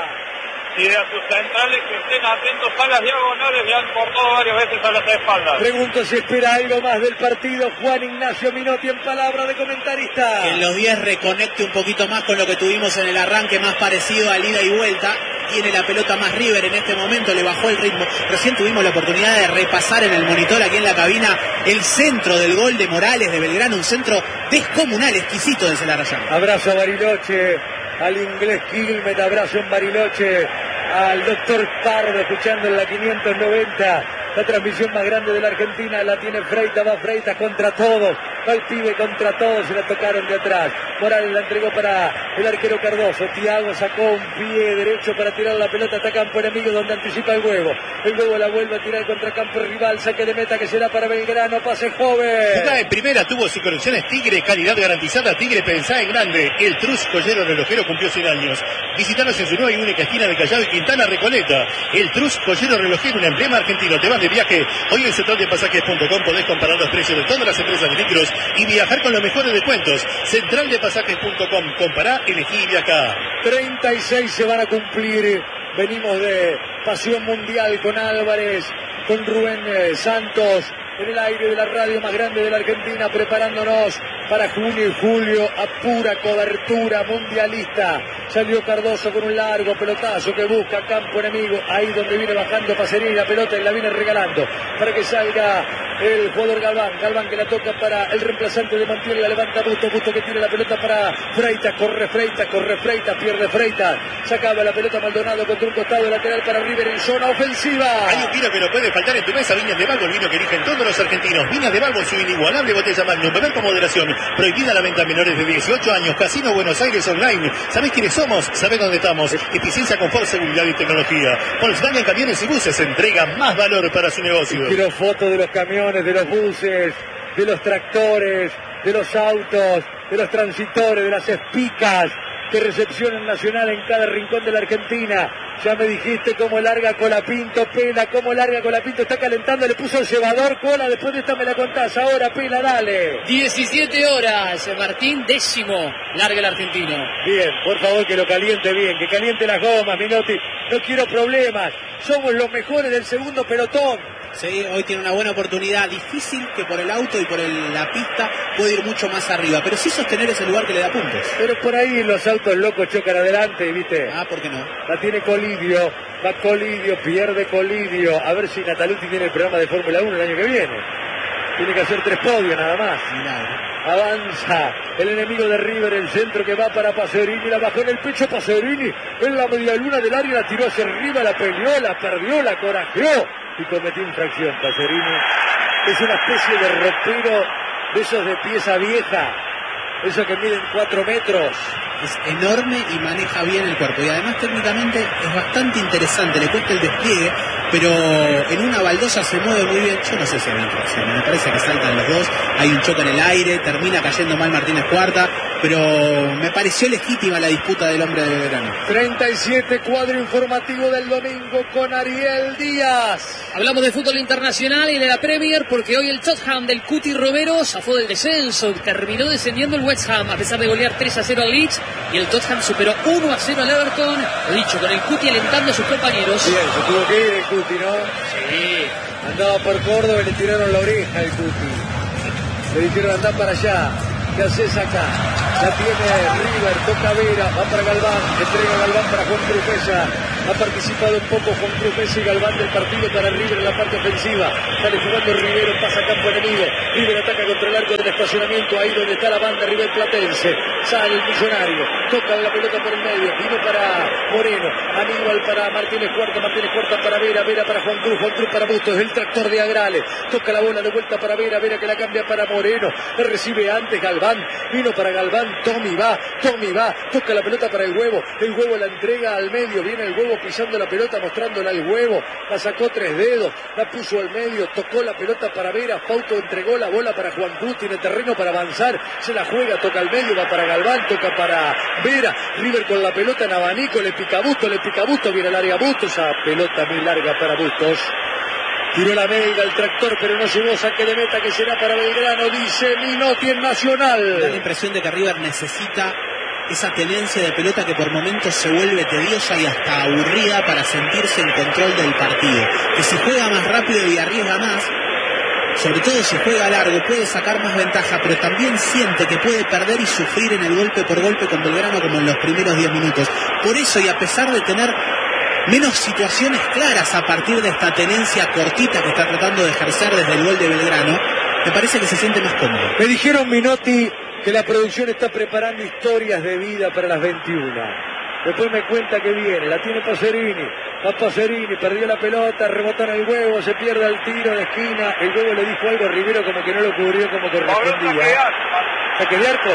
Y a sus centrales que estén atentos a las diagonales, le han cortado varias veces a las espaldas. Pregunto si espera algo más del partido Juan Ignacio Minotti en palabra de comentarista. Que en los 10 reconecte un poquito más con lo que tuvimos en el arranque, más parecido al ida y vuelta. Tiene la pelota más River en este momento, le bajó el ritmo. Recién tuvimos la oportunidad de repasar en el monitor aquí en la cabina el centro del gol de Morales de Belgrano, un centro descomunal, exquisito de Celarayán. Abrazo a Bariloche, al inglés Quilmet, abrazo en Bariloche, al doctor Pardo escuchando en la 590. La transmisión más grande de la Argentina la tiene Freitas, va Freitas contra todos, va el pibe contra todos, se la tocaron de atrás. Morales la entregó para el arquero Cardoso, Thiago sacó un pie derecho para tirar la pelota hasta campo enemigo donde anticipa el huevo la vuelve a tirar contra campo rival, saque de meta que será para Belgrano, pase joven. Jugada en primera, tuvo sus conexiones Tigre, calidad garantizada, Tigre pensá en grande. El Trus Collero Relojero cumplió 100 años. Visítanos en su nueva y única esquina de Callao y Quintana Recoleta. El Trus Collero Relojero, un emblema argentino. Te vas de viaje, hoy en centraldepasajes.com podés comparar los precios de todas las empresas de micros y viajar con los mejores descuentos. Centraldepasajes.com, compará, elegí y viajá. 36 se van a cumplir. Venimos de Pasión Mundial con Álvarez, con Rubén Santos, en el aire de la radio más grande de la Argentina, preparándonos para junio y julio a pura cobertura mundialista. Salió Cardoso con un largo pelotazo que busca campo enemigo, ahí donde viene bajando Pacerini la pelota y la viene regalando para que salga el jugador Galván que la toca para el reemplazante de Montiel, la levanta Busto que tiene la pelota para Freitas, corre Freitas, pierde Freitas, sacaba la pelota Maldonado contra un costado lateral para River en zona ofensiva. Hay un vino que no puede faltar en tu mesa, Viñas de Balbo, el vino que eligen todos los argentinos. Viñas de Balbo, su inigualable botella Magnum, beber con moderación, prohibida la venta a menores de 18 años, Casino Buenos Aires Online. ¿Sabés quiénes somos? ¿Sabés dónde estamos? Eficiencia, confort, seguridad y tecnología. Volkswagen Camiones y Buses entrega más valor para su negocio. Quiero fotos de los camiones, de los buses, de los tractores, de los autos, de los transitores, de las espicas que recepcionan Nacional en cada rincón de la Argentina. Ya me dijiste cómo larga Colapinto, Pela, cómo larga Colapinto, está calentando, le puso el cebador, Cola, después de esta me la contás, ahora Pela, dale. 17 horas, Martín, 10º, larga el argentino. Bien, por favor que lo caliente bien, que caliente las gomas, Minotti, no quiero problemas, somos los mejores del segundo pelotón. Sí, hoy tiene una buena oportunidad, difícil que por el auto y por la pista puede ir mucho más arriba, pero sí sostener ese lugar que le da puntos. Pero por ahí los autos locos chocan adelante, ¿viste? Ah, ¿por qué no? La tiene Colidio, va Colidio, pierde Colidio, a ver si Nataluti tiene el programa de Fórmula 1 el año que viene. Tiene que hacer 3 podios nada más. Mirá. Avanza el enemigo de River, el centro que va para Pacerini, la bajó en el pecho Pacerini, en la media luna del área, la tiró hacia arriba, la peleó, la perdió, la corajeó y cometió infracción. Pacerini es una especie de ropero de esos de pieza vieja, esos que miden 4 metros. Es enorme y maneja bien el cuerpo y además técnicamente es bastante interesante, le cuesta el despliegue, pero en una baldosa se mueve muy bien. Yo no sé si hay infracción, me parece que saltan los dos, hay un choque en el aire, termina cayendo mal Martínez Cuarta, pero me pareció legítima la disputa del hombre de Belgrano. 37, cuadro informativo del domingo con Ariel Díaz. Hablamos de fútbol internacional y de la Premier porque hoy el Tottenham del Cuti Romero zafó del descenso, terminó descendiendo el West Ham a pesar de golear 3-0 al Leeds y el Tottenham superó 1-0 al Everton, lo dicho, con el Cuti alentando a sus compañeros. Bien, se tuvo que ir el Cuti, ¿no? Sí. Andaba por Córdoba y le tiraron la oreja al Cuti. Le dijeron andá para allá. ¿Qué haces acá? La tiene River, toca Vera, va para Galván, entrega Galván para Juan Cruz Mesa. Ha participado un poco Juan Cruz Mesa y Galván del partido para River en la parte ofensiva. Sale jugando Rivero, pasa a campo enemigo. River ataca contra el arco del estacionamiento, ahí donde está la banda River Platense. Sale el Millonario, toca la pelota por el medio, vino para Moreno, Aníbal para Martínez Cuarta para Vera, Vera para Juan Cruz para Bustos, el tractor de Agrales. Toca la bola de vuelta para Vera, Vera que la cambia para Moreno. Le recibe antes Galván, vino para Galván, Tommy va, toca la pelota para el Huevo la entrega al medio, viene el Huevo pisando la pelota, mostrándola al Huevo, la sacó 3 dedos, la puso al medio, tocó la pelota para Vera, Fausto entregó la bola para Juan Cruz, tiene terreno para avanzar, se la juega, toca al medio, va para Galván, toca para Vera, River con la pelota en abanico, le pica Bustos, viene al área Bustos, esa pelota muy larga para Bustos. Tiró la Belga, el tractor, pero no llegó, saque de meta que será para Belgrano, dice Minotti en Nacional. Da la impresión de que River necesita esa tenencia de pelota que por momentos se vuelve tediosa y hasta aburrida para sentirse en control del partido. Que si juega más rápido y arriesga más, sobre todo si juega largo, puede sacar más ventaja, pero también siente que puede perder y sufrir en el golpe por golpe con Belgrano como en los primeros 10 minutos. Por eso, y a pesar de tener menos situaciones claras a partir de esta tenencia cortita que está tratando de ejercer desde el gol de Belgrano, me parece que se siente más cómodo. Me dijeron, Minotti, que la producción está preparando historias de vida para las 21. Después me cuenta que viene, la tiene Pacerini, va Pacerini, perdió la pelota, rebotó en el Huevo, se pierde el tiro de esquina, el Huevo le dijo algo a Rivero como que no lo cubrió como correspondía. ¿Saque de arco?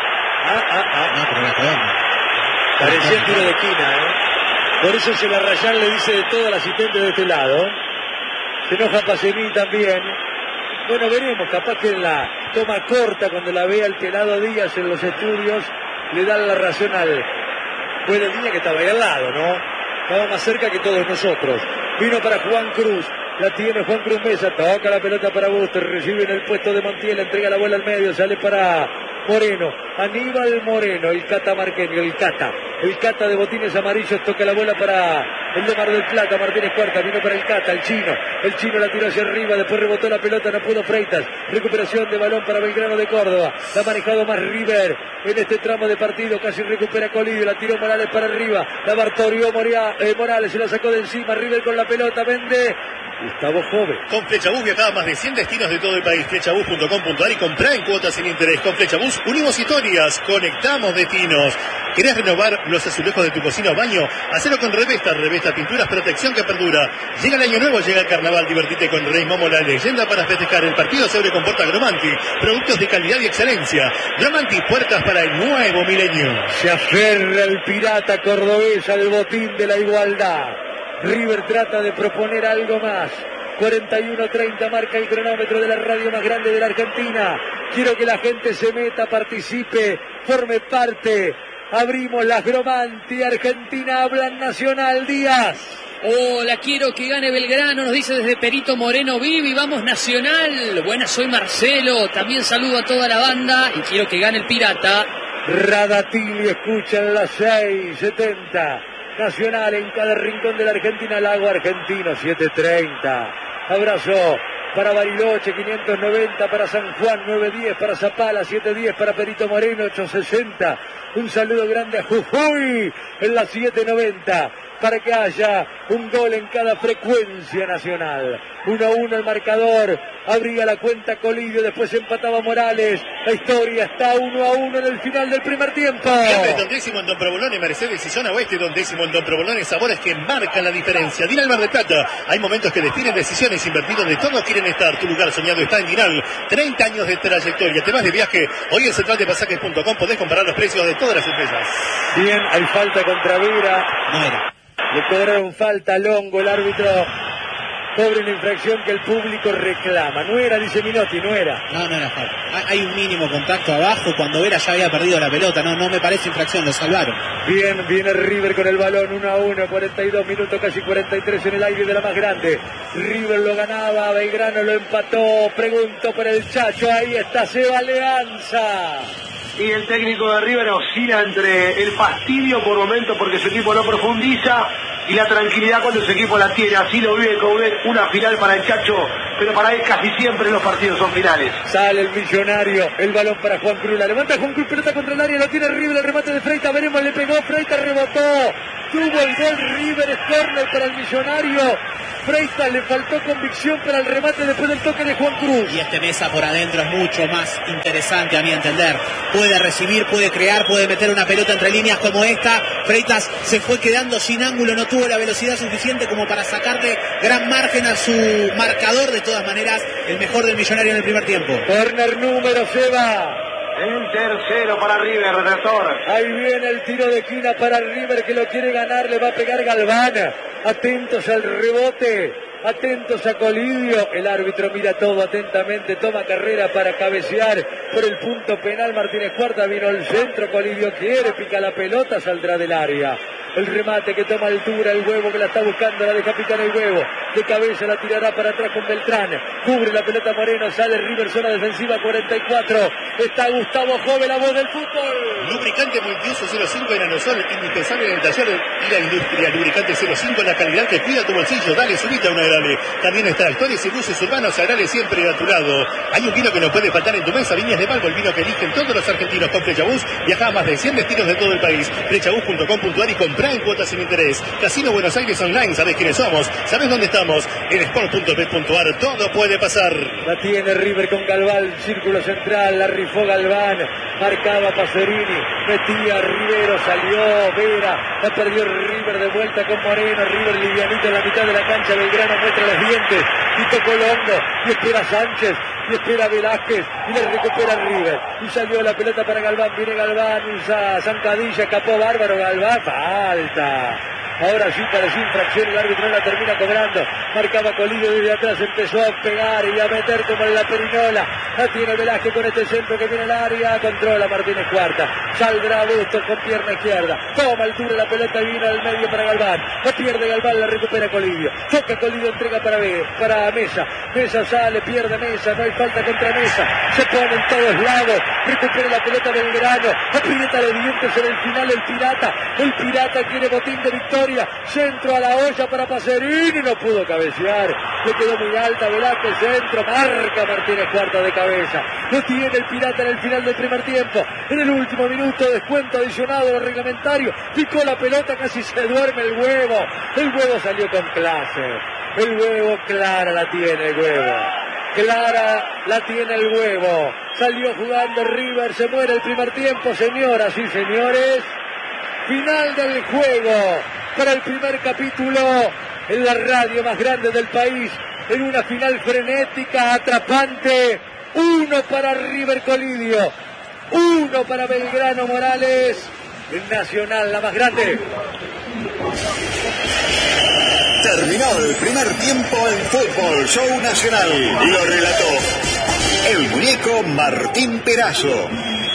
No, pero la colonna. Parecía tiro de esquina, Por eso Celarrayán le dice de todo al asistente de este lado. Se enoja Pacerini también. Bueno, veremos, capaz que en la toma corta, cuando la vea el pelado Díaz en los estudios, le dan la razón al juez de línea que estaba ahí al lado, ¿no? Estaba más cerca que todos nosotros. Vino para Juan Cruz, la tiene Juan Cruz Mesa, toca la pelota para Bustos, recibe en el puesto de Montiel, entrega la bola al medio, sale para Moreno, Aníbal Moreno, el Cata Marqueño, el Cata de botines amarillos, toca la bola para el de Mar del Plata, Martínez Cuarta, vino para el Cata, el chino la tiró hacia arriba, después rebotó la pelota, no pudo Freitas, recuperación de balón para Belgrano de Córdoba, la ha manejado más River en este tramo de partido, casi recupera Colidio, la tiró Morales para arriba, la bartorió Morales, se la sacó de encima, River con la pelota, vende Gustavo Jove. Con Flechabús viajaba a más de 100 destinos de todo el país. Flechabús.com.ar y comprá en cuotas sin interés. Con Flechabús unimos historias, conectamos destinos. ¿Querés renovar los azulejos de tu cocina o baño? Hacelo con Revesta Pinturas, protección que perdura. Llega el año nuevo, llega el carnaval, divertite con Rey Momo, la leyenda para festejar. El partido se comporta Gromanti, productos de calidad y excelencia. Gromanti, puertas para el nuevo milenio. Se aferra el pirata cordobés al botín de la igualdad. River trata de proponer algo más. 41:30 marca el cronómetro de la radio más grande de la Argentina. Quiero que la gente se meta, participe, forme parte. Abrimos las Gromanti, Argentina habla Nacional. Díaz. Hola, quiero que gane Belgrano, nos dice desde Perito Moreno Vivi, vamos Nacional. Buenas, soy Marcelo, también saludo a toda la banda y quiero que gane el Pirata. Radatili escucha en las 6:70. Nacional en cada rincón de la Argentina, Lago Argentino, 7:30. Abrazo para Bariloche, 590 para San Juan, 910 para Zapala, 710 para Perito Moreno, 860. Un saludo grande a Jujuy en la 790 para que haya un gol en cada frecuencia nacional. 1-1 el marcador, abría la cuenta Colidio, después empataba Morales. La historia está 1-1 en el final del primer tiempo. Don Décimo en Don Provolone, Mercedes y Zona Oeste, Don Décimo en Don Provolone, sabores que marcan la diferencia. Dinal Mar del Plata, hay momentos que definen decisiones, invertidos donde todos quieren estar. Tu lugar soñado está en Dinal. 30 años de trayectoria, te vas de viaje. Hoy en centraldepasajes.com podés comparar los precios de todas las empresas. Bien, hay falta contra Vera. No era. Le cobraron falta a Longo, el árbitro cobre una infracción que el público reclama. No era, dice Minotti, no era. No era falta. Hay un mínimo contacto abajo. Cuando Vera ya había perdido la pelota. No me parece infracción, lo salvaron. Bien, viene River con el balón, 1-1, 42 minutos, casi 43 en el aire de la más grande. River lo ganaba, Belgrano lo empató. Pregunto por el Chacho, ahí está Seba Leanza. Y el técnico de River oscila entre el fastidio por momentos porque su equipo no profundiza y la tranquilidad cuando su equipo la tiene. Así lo vive Coudet, una final para el Chacho, pero para él casi siempre los partidos son finales. Sale el Millonario, el balón para Juan Cruz, la levanta Juan Cruz, pelota contra el área, lo tiene River, el remate de Freitas, veremos, le pegó, Freitas rebotó, tuvo el gol River, es córner para el Millonario. Freitas le faltó convicción para el remate después del toque de Juan Cruz. Y este Mesa por adentro es mucho más interesante a mi entender. Puede recibir, puede crear, puede meter una pelota entre líneas como esta. Freitas se fue quedando sin ángulo, no tuvo la velocidad suficiente como para sacarle gran margen a su marcador. De todas maneras, el mejor del Millonario en el primer tiempo. Corner número, Seba. El tercero para River, retorno. Ahí viene el tiro de esquina para River que lo quiere ganar, le va a pegar Galván. Atentos al rebote, atentos a Colidio. El árbitro mira todo atentamente, toma carrera para cabecear por el punto penal. Martínez Cuarta, vino el centro, Colidio quiere, pica la pelota, saldrá del área. El remate que toma altura, el Huevo que la está buscando, la deja picar el Huevo. De cabeza la tirará para atrás con Beltrán. Cubre la pelota Moreno, sale River, zona defensiva 44. Está Gustavo Jove, la voz del fútbol. Lubricante Multiuso 05 en Anosol, indispensable en el taller y la industria. Lubricante 05, la calidad que cuida tu bolsillo. Dale, subite a una Agrale. También está Actores y Buses Urbanos, Agrale siempre a tu lado. Hay un vino que no puede faltar en tu mesa, Viñas de Malvo, el vino que eligen todos los argentinos. Con Flechabús viaja a más de 100 destinos de todo el país. Flechabús.com.ar y compra en cuotas sin interés. Casino Buenos Aires Online, ¿sabés quiénes somos? ¿Sabés dónde estamos? En sport.bet.ar, todo puede pasar. La tiene River con Galván, círculo central, la rifó Galván, marcaba Pacerini, metía Rivero, salió Vera, la perdió River de vuelta con Moreno, River livianito en la mitad de la cancha, Belgrano muestra los dientes, y tocó Longo, y espera Sánchez, y espera Velázquez, y le recupera River, y salió la pelota para Galván, viene Galván, usa zancadilla, escapó bárbaro Galván, falta. Ahora sí parecía infracción, el árbitro la termina cobrando. Marcaba Colidio desde atrás, empezó a pegar y a meter como en la perinola. La tiene Velázquez con este centro que viene al área, controla Martínez Cuarta. Saldrá Bustos con pierna izquierda. Toma altura la pelota y vino al medio para Galván. La pierde Galván, la recupera Colidio. Toca Colidio, entrega para Mesa. Mesa sale, pierde Mesa, no hay falta contra Mesa. Se pone en todos lados, recupera la pelota Belgrano. Aprieta los dientes en el final el Pirata. El Pirata quiere botín de victoria. Centro a la olla para Pacerini, no pudo cabecear, le quedó muy alta Velázquez, centro, marca Martínez Cuarta de cabeza, lo tiene el Pirata en el final del primer tiempo, en el último minuto, descuento adicionado a lo reglamentario, picó la pelota, casi se duerme el Huevo salió con clase, el Huevo clara la tiene el Huevo. Clara la tiene el Huevo, salió jugando River, se muere el primer tiempo, señoras y señores, final del juego para el primer capítulo en la radio más grande del país, en una final frenética, atrapante, 1 para River Colidio, 1 para Belgrano Morales, el Nacional la más grande. Terminó el primer tiempo en Fútbol Show Nacional. Lo relató el muñeco Martín Perazo.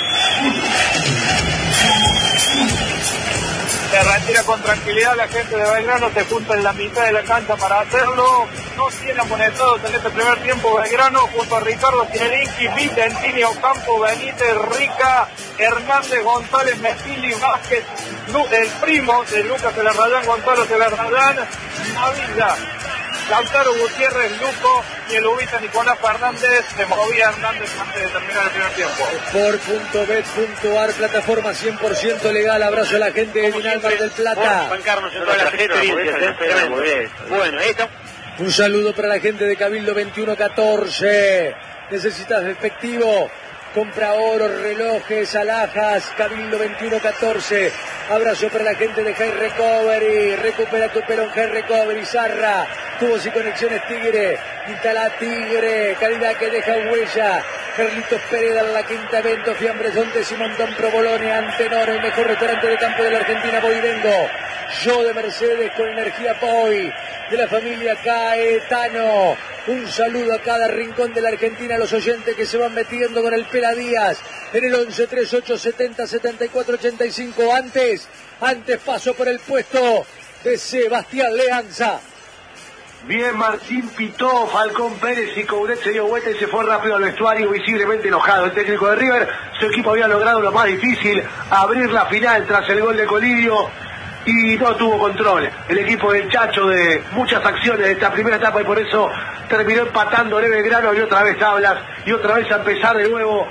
Se retira con tranquilidad la gente de Belgrano, se junta en la mitad de la cancha para hacerlo. No tiene amonestados en este primer tiempo Belgrano, junto a Ricardo Cinelinski, Vicentini, Ocampo, Benítez, Rica, Hernández, González, Mesili, Vázquez, el primo de Lucas Elarrayán, Gonzalo Elarrayán, Navilla, Lautaro Gutiérrez, Luco y el ubita Nicolás Fernández. Se movía Hernández antes de terminar el primer tiempo. Sport.bet.ar, plataforma 100% legal. Abrazo a la gente de Vinal Mar del Plata. Bancarnos en todas las experiencias. Bueno, ahí está. Un saludo para la gente de Cabildo 2114. ¿Necesitas efectivo? Compra oro, relojes, alhajas, Cabildo 2114. Abrazo para la gente de High Recovery. Recupera tu pelo en High Recovery. Zarra, tubos y conexiones Tigre. Instala Tigre, calidad que deja huella. Carlitos Pereda, La Quinta Evento, Fiambres Donde, Simón Don Pro Bolonia, Antenor, el mejor restaurante de campo de la Argentina, voy y vengo. Yo de Mercedes con energía Poi, de la familia Caetano. Un saludo a cada rincón de la Argentina, a los oyentes que se van metiendo con el Pela Díaz en el 11 38 70 74 85. Antes paso por el puesto de Sebastián Leanza. Bien, Martín pitó, Falcón Pérez y Coudet se dio vuelta y se fue rápido al vestuario, visiblemente enojado. El técnico de River, su equipo había logrado lo más difícil, abrir la final tras el gol de Colidio y no tuvo control. El equipo del Chacho de muchas acciones de esta primera etapa y por eso terminó empatando Belgrano y otra vez hablas y otra vez a empezar de nuevo.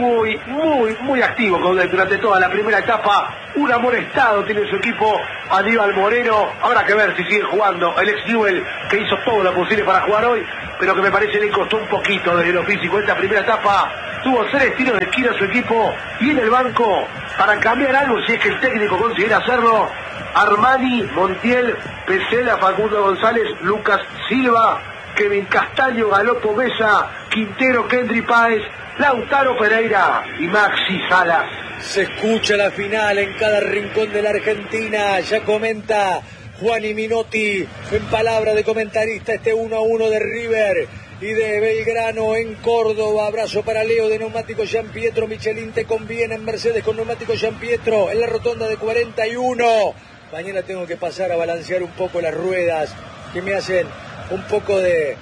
Muy activo durante toda la primera etapa. Un amonestado tiene su equipo, Aníbal Moreno. Habrá que ver si sigue jugando el ex Newell, que hizo todo lo posible para jugar hoy, pero que me parece le costó un poquito desde lo físico. Esta primera etapa tuvo 3 tiros de esquina a su equipo y en el banco, para cambiar algo, si es que el técnico considera hacerlo, Armani, Montiel, Pesela, Facundo González, Lucas Silva, Kevin Castaño, Galopo Mesa, Quintero, Kendry Páez, Lautaro Pereira y Maxi Salas. Se escucha la final en cada rincón de la Argentina. Ya comenta Juani Minotti en palabra de comentarista este 1-1 de River y de Belgrano en Córdoba. Abrazo para Leo de Neumático Gian Pietro. Michelin te conviene en Mercedes con Neumático Gian Pietro en la rotonda de 41. Mañana tengo que pasar a balancear un poco las ruedas que me hacen un poco de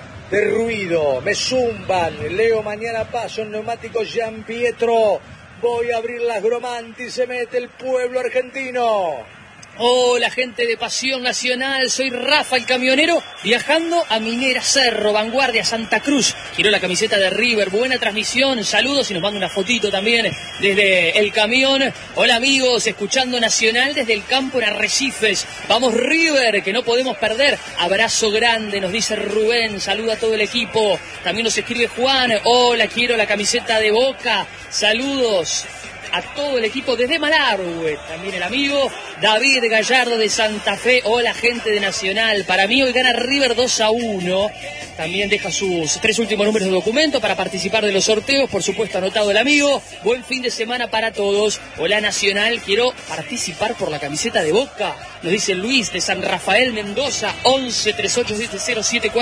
ruido, me zumban. Leo, mañana paso en Neumáticos Gian Pietro. Voy a abrir las Gromanti, se mete el pueblo argentino. Hola, gente de Pasión Nacional, soy Rafa el camionero, viajando a Minera Cerro, Vanguardia, Santa Cruz. Quiero la camiseta de River, buena transmisión, saludos y nos manda una fotito también desde el camión. Hola amigos, escuchando Nacional desde el campo en Arrecifes. Vamos River, que no podemos perder. Abrazo grande, nos dice Rubén, saluda a todo el equipo. También nos escribe Juan, hola, quiero la camiseta de Boca, saludos a todo el equipo desde Malargüe, también el amigo David Gallardo de Santa Fe. Hola gente de Nacional, para mí hoy gana River 2-1, también deja sus 3 últimos números de documento para participar de los sorteos, por supuesto anotado el amigo. Buen fin de semana para todos. Hola Nacional, quiero participar por la camiseta de Boca, nos dice Luis de San Rafael Mendoza, 11 3870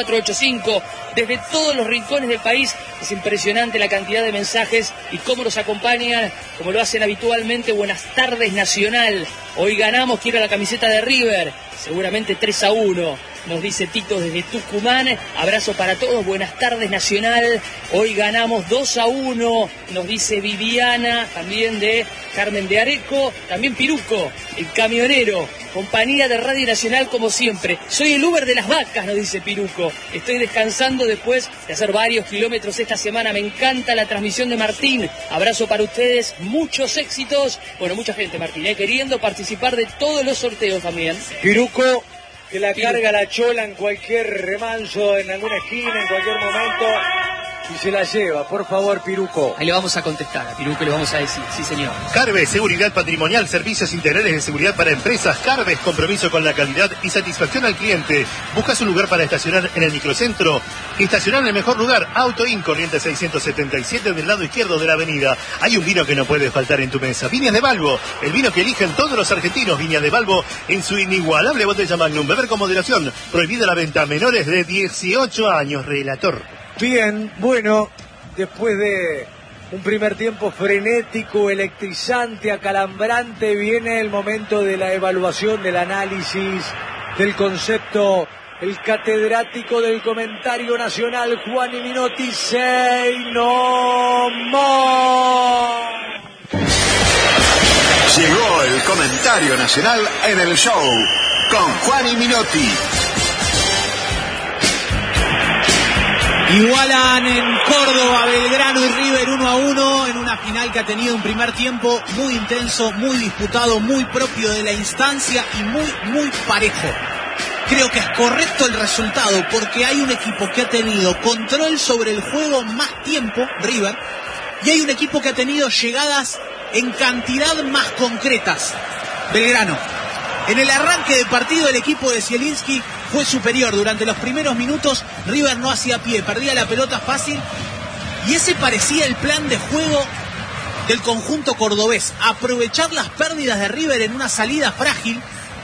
7485, desde todos los rincones del país. Es impresionante la cantidad de mensajes y cómo nos acompañan, como lo hacen habitualmente. Buenas tardes Nacional, hoy ganamos, quiero la camiseta de River, seguramente 3-1, nos dice Tito desde Tucumán. Abrazo para todos, buenas tardes Nacional, hoy ganamos 2-1, nos dice Viviana, también de Carmen de Areco, también Piruco, el camionero, compañía de Radio Nacional como siempre. Soy el Uber de las vacas, nos dice Piruco, estoy descansando después de hacer varios kilómetros esta semana, me encanta la transmisión de Martín. Abrazo para ustedes, muchos éxitos. Bueno, mucha gente, Martín, queriendo participar de todos los sorteos también. Piruco, que la carga la chola en cualquier remanso, en alguna esquina, en cualquier momento, y se la lleva. Por favor, Piruco. Ahí le vamos a contestar a Piruco, le vamos a decir, sí señor. Carves, seguridad patrimonial, servicios integrales de seguridad para empresas. Carves, compromiso con la calidad y satisfacción al cliente. ¿Buscas un lugar para estacionar en el microcentro? Estacionar en el mejor lugar, Auto Inn, Corrientes 677 del lado izquierdo de la avenida. Hay un vino que no puede faltar en tu mesa. Viñas de Balbo, el vino que eligen todos los argentinos. Viñas de Balbo en su inigualable botella Magnum. Beber con moderación. Prohibida la venta a menores de 18 años. Relator. Bien, bueno, después de un primer tiempo frenético, electrizante, acalambrante, viene el momento de la evaluación, del análisis, del concepto. El catedrático del comentario nacional, Juani Minotti, say no more. Llegó el comentario nacional en el show con Juani Minotti. Igualan en Córdoba, Belgrano y River 1-1 en una final que ha tenido un primer tiempo muy intenso, muy disputado, muy propio de la instancia y muy parejo. Creo que es correcto el resultado porque hay un equipo que ha tenido control sobre el juego más tiempo, River, y hay un equipo que ha tenido llegadas en cantidad más concretas, Belgrano. En el arranque de partido el equipo de Zielinski fue superior. Durante los primeros minutos River no hacía pie, perdía la pelota fácil y ese parecía el plan de juego del conjunto cordobés. Aprovechar las pérdidas de River en una salida frágil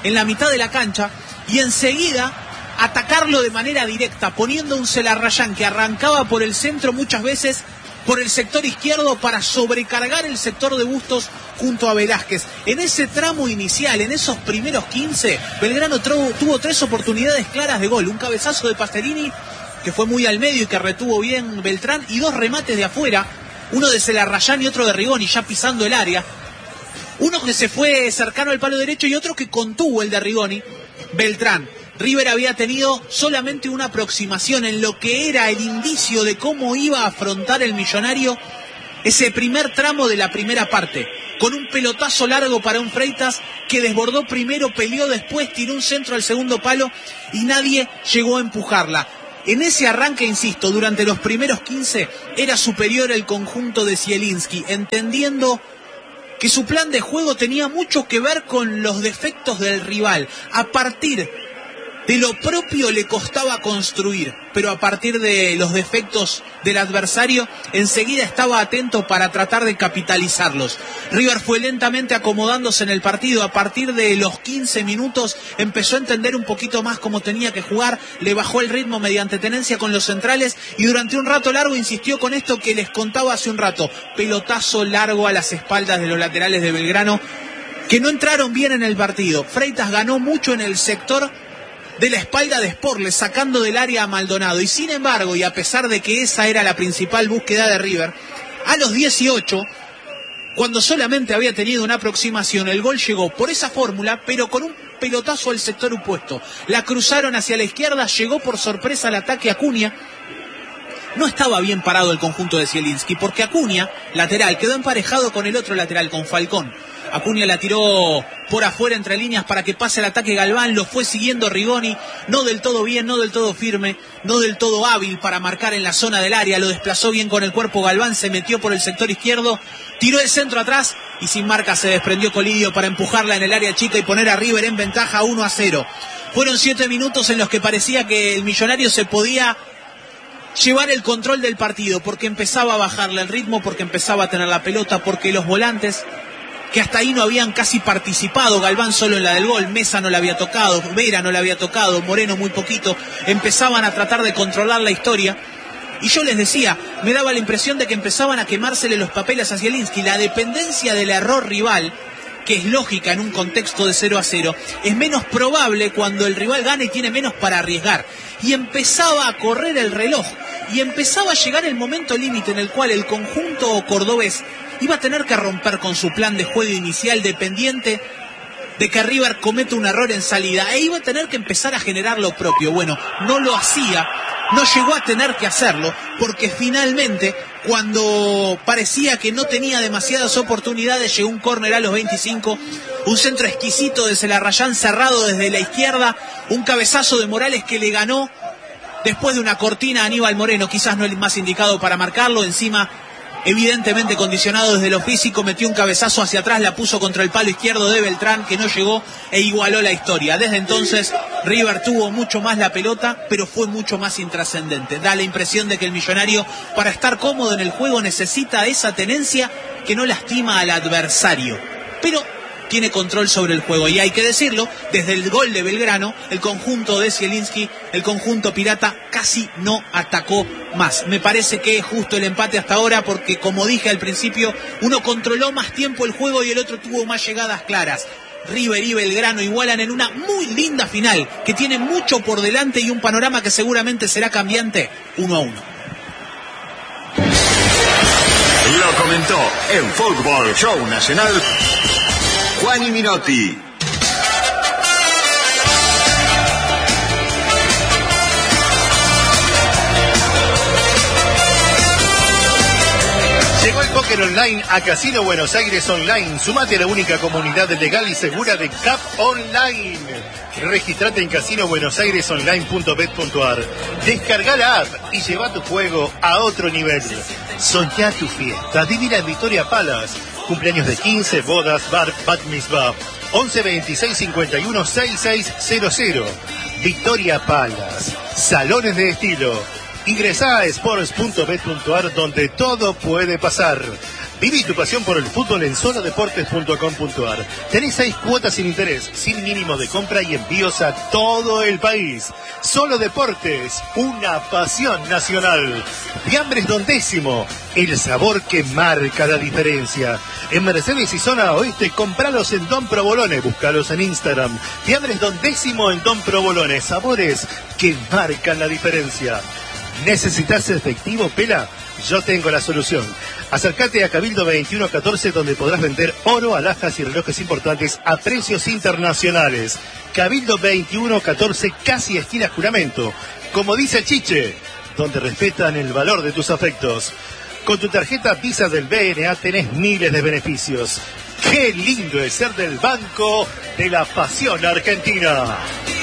en la mitad de la cancha y enseguida atacarlo de manera directa, poniendo un Zelarrayán que arrancaba por el centro muchas veces por el sector izquierdo para sobrecargar el sector de Bustos junto a Velázquez. En ese tramo inicial, en esos primeros 15, Belgrano tuvo 3 oportunidades claras de gol. Un cabezazo de Pasterini, que fue muy al medio y que retuvo bien Beltrán, y 2 remates de afuera, uno de Zelarrayán y otro de Rigoni, ya pisando el área. Uno que se fue cercano al palo derecho y otro que contuvo el de Rigoni, Beltrán. River había tenido solamente una aproximación en lo que era el indicio de cómo iba a afrontar el Millonario ese primer tramo de la primera parte, con un pelotazo largo para un Freitas que desbordó primero, peleó después, tiró un centro al segundo palo y nadie llegó a empujarla. En ese arranque, insisto, durante los primeros 15 era superior el conjunto de Zielinski, entendiendo que su plan de juego tenía mucho que ver con los defectos del rival. A partir de lo propio le costaba construir, pero a partir de los defectos del adversario enseguida estaba atento para tratar de capitalizarlos. River fue lentamente acomodándose en el partido. A partir de los 15 minutos empezó a entender un poquito más cómo tenía que jugar, le bajó el ritmo mediante tenencia con los centrales y durante un rato largo insistió con esto que les contaba hace un rato: pelotazo largo a las espaldas de los laterales de Belgrano, que no entraron bien en el partido. Freitas ganó mucho en el sector de la espalda de Sporles, sacando del área a Maldonado, y sin embargo, y a pesar de que esa era la principal búsqueda de River, a los 18, cuando solamente había tenido una aproximación, el gol llegó por esa fórmula, pero con un pelotazo al sector opuesto. La cruzaron hacia la izquierda, llegó por sorpresa al ataque Acuña. No estaba bien parado el conjunto de Zielinski, porque Acuña, lateral, quedó emparejado con el otro lateral, con Falcón. Acuña la tiró por afuera entre líneas para que pase el ataque Galván, lo fue siguiendo Rigoni, no del todo bien, no del todo firme, no del todo hábil para marcar en la zona del área, lo desplazó bien con el cuerpo Galván, se metió por el sector izquierdo, tiró el centro atrás y sin marca se desprendió Colidio para empujarla en el área chica y poner a River en ventaja 1-0. Fueron 7 minutos en los que parecía que el Millonario se podía llevar el control del partido, porque empezaba a bajarle el ritmo, porque empezaba a tener la pelota, porque los volantes, que hasta ahí no habían casi participado, Galván solo en la del gol, Mesa no la había tocado, Vera no la había tocado, Moreno muy poquito, empezaban a tratar de controlar la historia. Y yo les decía, me daba la impresión de que empezaban a quemársele los papeles a Zielinski. La dependencia del error rival, que es lógica en un contexto de 0-0, es menos probable cuando el rival gana y tiene menos para arriesgar. Y empezaba a correr el reloj, y empezaba a llegar el momento límite en el cual el conjunto cordobés iba a tener que romper con su plan de juego inicial, dependiente de que River cometa un error en salida, e iba a tener que empezar a generar lo propio. Bueno, no lo hacía, no llegó a tener que hacerlo, porque finalmente, cuando parecía que no tenía demasiadas oportunidades, llegó un córner a los 25, un centro exquisito de Zelarrayán cerrado desde la izquierda, un cabezazo de Morales que le ganó después de una cortina a Aníbal Moreno, quizás no el más indicado para marcarlo, encima evidentemente condicionado desde lo físico, metió un cabezazo hacia atrás, la puso contra el palo izquierdo de Beltrán, que no llegó, e igualó la historia. Desde entonces River tuvo mucho más la pelota, pero fue mucho más intrascendente. Da la impresión de que el Millonario, para estar cómodo en el juego, necesita esa tenencia que no lastima al adversario, pero tiene control sobre el juego. Y hay que decirlo, desde el gol de Belgrano, el conjunto de Zielinski, el conjunto pirata, casi no atacó más. Me parece que es justo el empate hasta ahora, porque como dije al principio, uno controló más tiempo el juego y el otro tuvo más llegadas claras. River y Belgrano igualan en una muy linda final, que tiene mucho por delante y un panorama que seguramente será cambiante, 1-1. Lo comentó en Fútbol Show Nacional Juan Minotti. Llegó el póker online a Casino Buenos Aires Online. Sumate a la única comunidad legal y segura de CAP Online. Registrate en casinobuenosairesonline.bet.ar. Descarga la app y lleva tu juego a otro nivel. Soñá tu fiesta. Vivila en Victoria Palace. Cumpleaños de 15, bodas, bar, bat mitzvah. 11 26 51 6600. Victoria Palace. Salones de estilo. Ingresá a sports.bet.ar, donde todo puede pasar. Viví tu pasión por el fútbol en solodeportes.com.ar. Tenés 6 cuotas sin interés, sin mínimo de compra y envíos a todo el país. Solo Deportes, una pasión nacional. Fiambres Don Décimo, el sabor que marca la diferencia. En Mercedes y zona oeste, compralos en Don Provolone, búscalos en Instagram. Fiambres Don Décimo en Don Provolone, sabores que marcan la diferencia. ¿Necesitas efectivo, Pela? Yo tengo la solución. Acércate a Cabildo 2114, donde podrás vender oro, alhajas y relojes importantes a precios internacionales. Cabildo 2114, casi esquina Juramento. Como dice el Chiche, donde respetan el valor de tus afectos. Con tu tarjeta Visa del BNA tenés miles de beneficios. ¡Qué lindo es ser del Banco de la Pasión Argentina!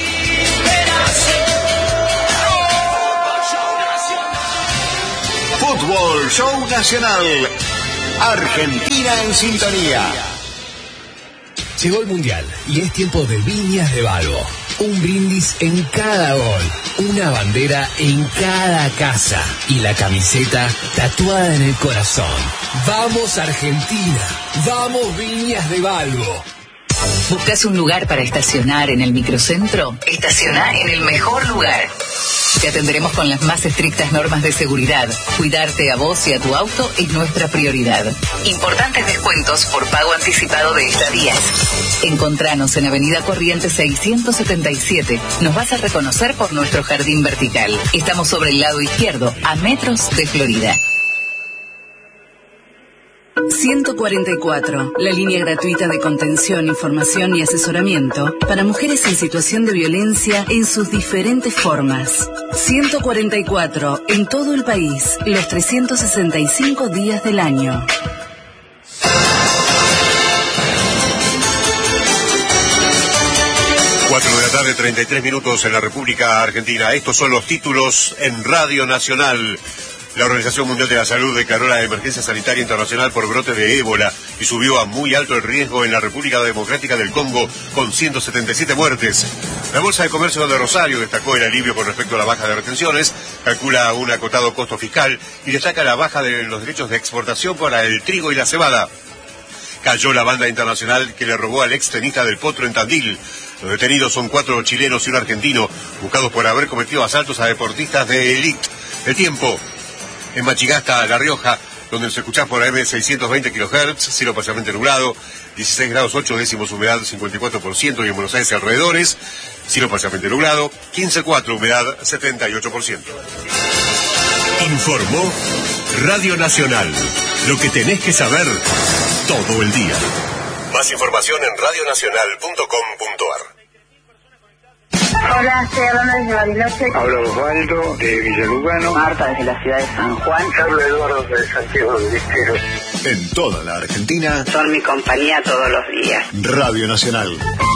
Fútbol Show Nacional. Argentina en sintonía. Llegó el Mundial y es tiempo de Viñas de Balbo. Un brindis en cada gol, una bandera en cada casa y la camiseta tatuada en el corazón. ¡Vamos Argentina! ¡Vamos Viñas de Balbo! ¿Buscas un lugar para estacionar en el microcentro? Estaciona en el mejor lugar. Te atenderemos con las más estrictas normas de seguridad. Cuidarte a vos y a tu auto es nuestra prioridad. Importantes descuentos por pago anticipado de estadías. Encontranos en Avenida Corrientes 677. Nos vas a reconocer por nuestro jardín vertical. Estamos sobre el lado izquierdo, a metros de Florida. 144, la línea gratuita de contención, información y asesoramiento para mujeres en situación de violencia en sus diferentes formas. 144, en todo el país, los 365 días del año. De la tarde, 33 minutos en la República Argentina. Estos son los títulos en Radio Nacional. La Organización Mundial de la Salud declaró la emergencia sanitaria internacional por brote de ébola y subió a muy alto el riesgo en la República Democrática del Congo con 177 muertes. La Bolsa de Comercio de Rosario destacó el alivio con respecto a la baja de retenciones, calcula un acotado costo fiscal y destaca la baja de los derechos de exportación para el trigo y la cebada. Cayó la banda internacional que le robó al ex tenista del Potro en Tandil. Los detenidos son 4 chilenos y un argentino, buscados por haber cometido asaltos a deportistas de élite. El tiempo. En Machigasta, La Rioja, donde se escucha por AM 620 kHz, cielo parcialmente nublado, 16 grados 8 décimos, humedad 54%, y en Buenos Aires alrededores, cielo parcialmente nublado, 15,4, humedad 78%. Informó Radio Nacional. Lo que tenés que saber todo el día. Más información en radionacional.com.ar. Hola, estoy hablando desde Bariloche. Habla Osvaldo de Villalugano. Marta desde la ciudad de San Juan. Carlos Eduardo de Santiago del Estero. En toda la Argentina. Son mi compañía todos los días. Radio Nacional.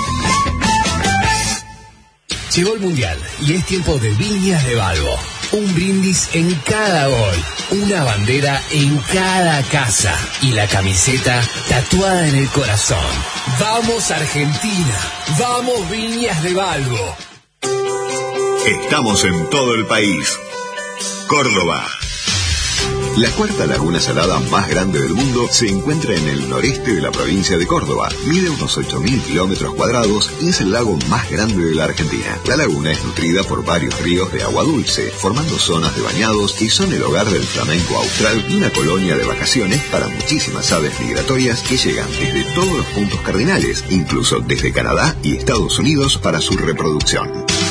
Llegó el Mundial y es tiempo de Viñas de Balbo. Un brindis en cada gol, una bandera en cada casa y la camiseta tatuada en el corazón. ¡Vamos Argentina! ¡Vamos Viñas de Balbo! Estamos en todo el país. Córdoba. La cuarta laguna salada más grande del mundo se encuentra en el noreste de la provincia de Córdoba. Mide unos 8.000 kilómetros cuadrados y es el lago más grande de la Argentina. La laguna es nutrida por varios ríos de agua dulce, formando zonas de bañados y son el hogar del flamenco austral y una colonia de vacaciones para muchísimas aves migratorias que llegan desde todos los puntos cardinales, incluso desde Canadá y Estados Unidos para su reproducción.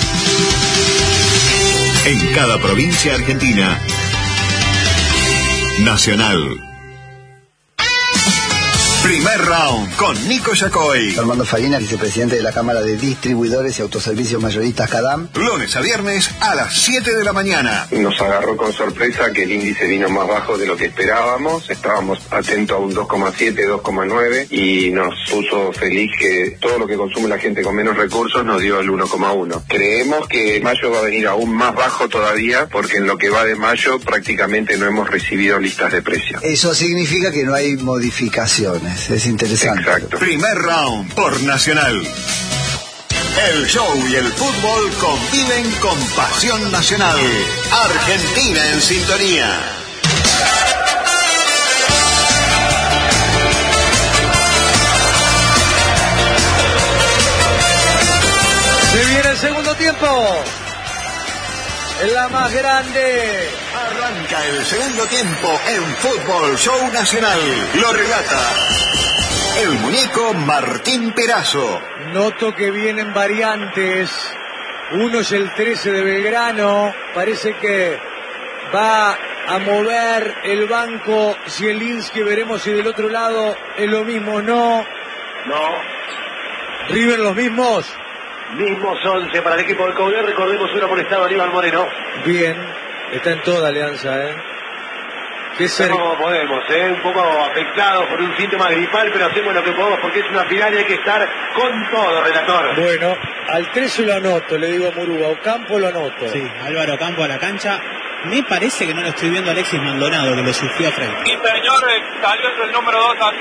En cada provincia argentina, Nacional. Primer round con Nico Yacoy. Armando Farina, vicepresidente de la Cámara de Distribuidores y Autoservicios Mayoristas CADAM. Lunes a viernes a las 7 de la mañana. Nos agarró con sorpresa que el índice vino más bajo de lo que esperábamos. Estábamos atentos a un 2,7, 2,9 y nos puso feliz que todo lo que consume la gente con menos recursos nos dio el 1,1. Creemos que mayo va a venir aún más bajo todavía porque en lo que va de mayo prácticamente no hemos recibido listas de precios. Eso significa que no hay modificaciones. Es interesante. Exacto. Primer round por Nacional. El show y el fútbol conviven con pasión nacional. Argentina en sintonía. Murugo. En la más grande. Arranca el segundo tiempo en Fútbol Show Nacional. Lo relata el muñeco Martín Perazo. Noto que vienen variantes. Uno es el 13 de Belgrano. Parece que va a mover el banco Zielinski. Veremos si del otro lado es lo mismo o no. No. River los mismos. Mismos 11 para el equipo de Coudet. Recordemos un amonestado Aníbal Moreno. Bien. Está en toda Alianza, Qué como podemos, un poco afectados por un síntoma gripal, pero hacemos lo que podemos porque es una final y hay que estar con todo, relator. Bueno, al 13 lo anoto, le digo a Muruga. Ocampo lo anoto. Sí, Álvaro Ocampo a la cancha. Me parece que no lo estoy viendo a Alexis Maldonado, que lo sufrió a frente. Sí, señor, salió el número 2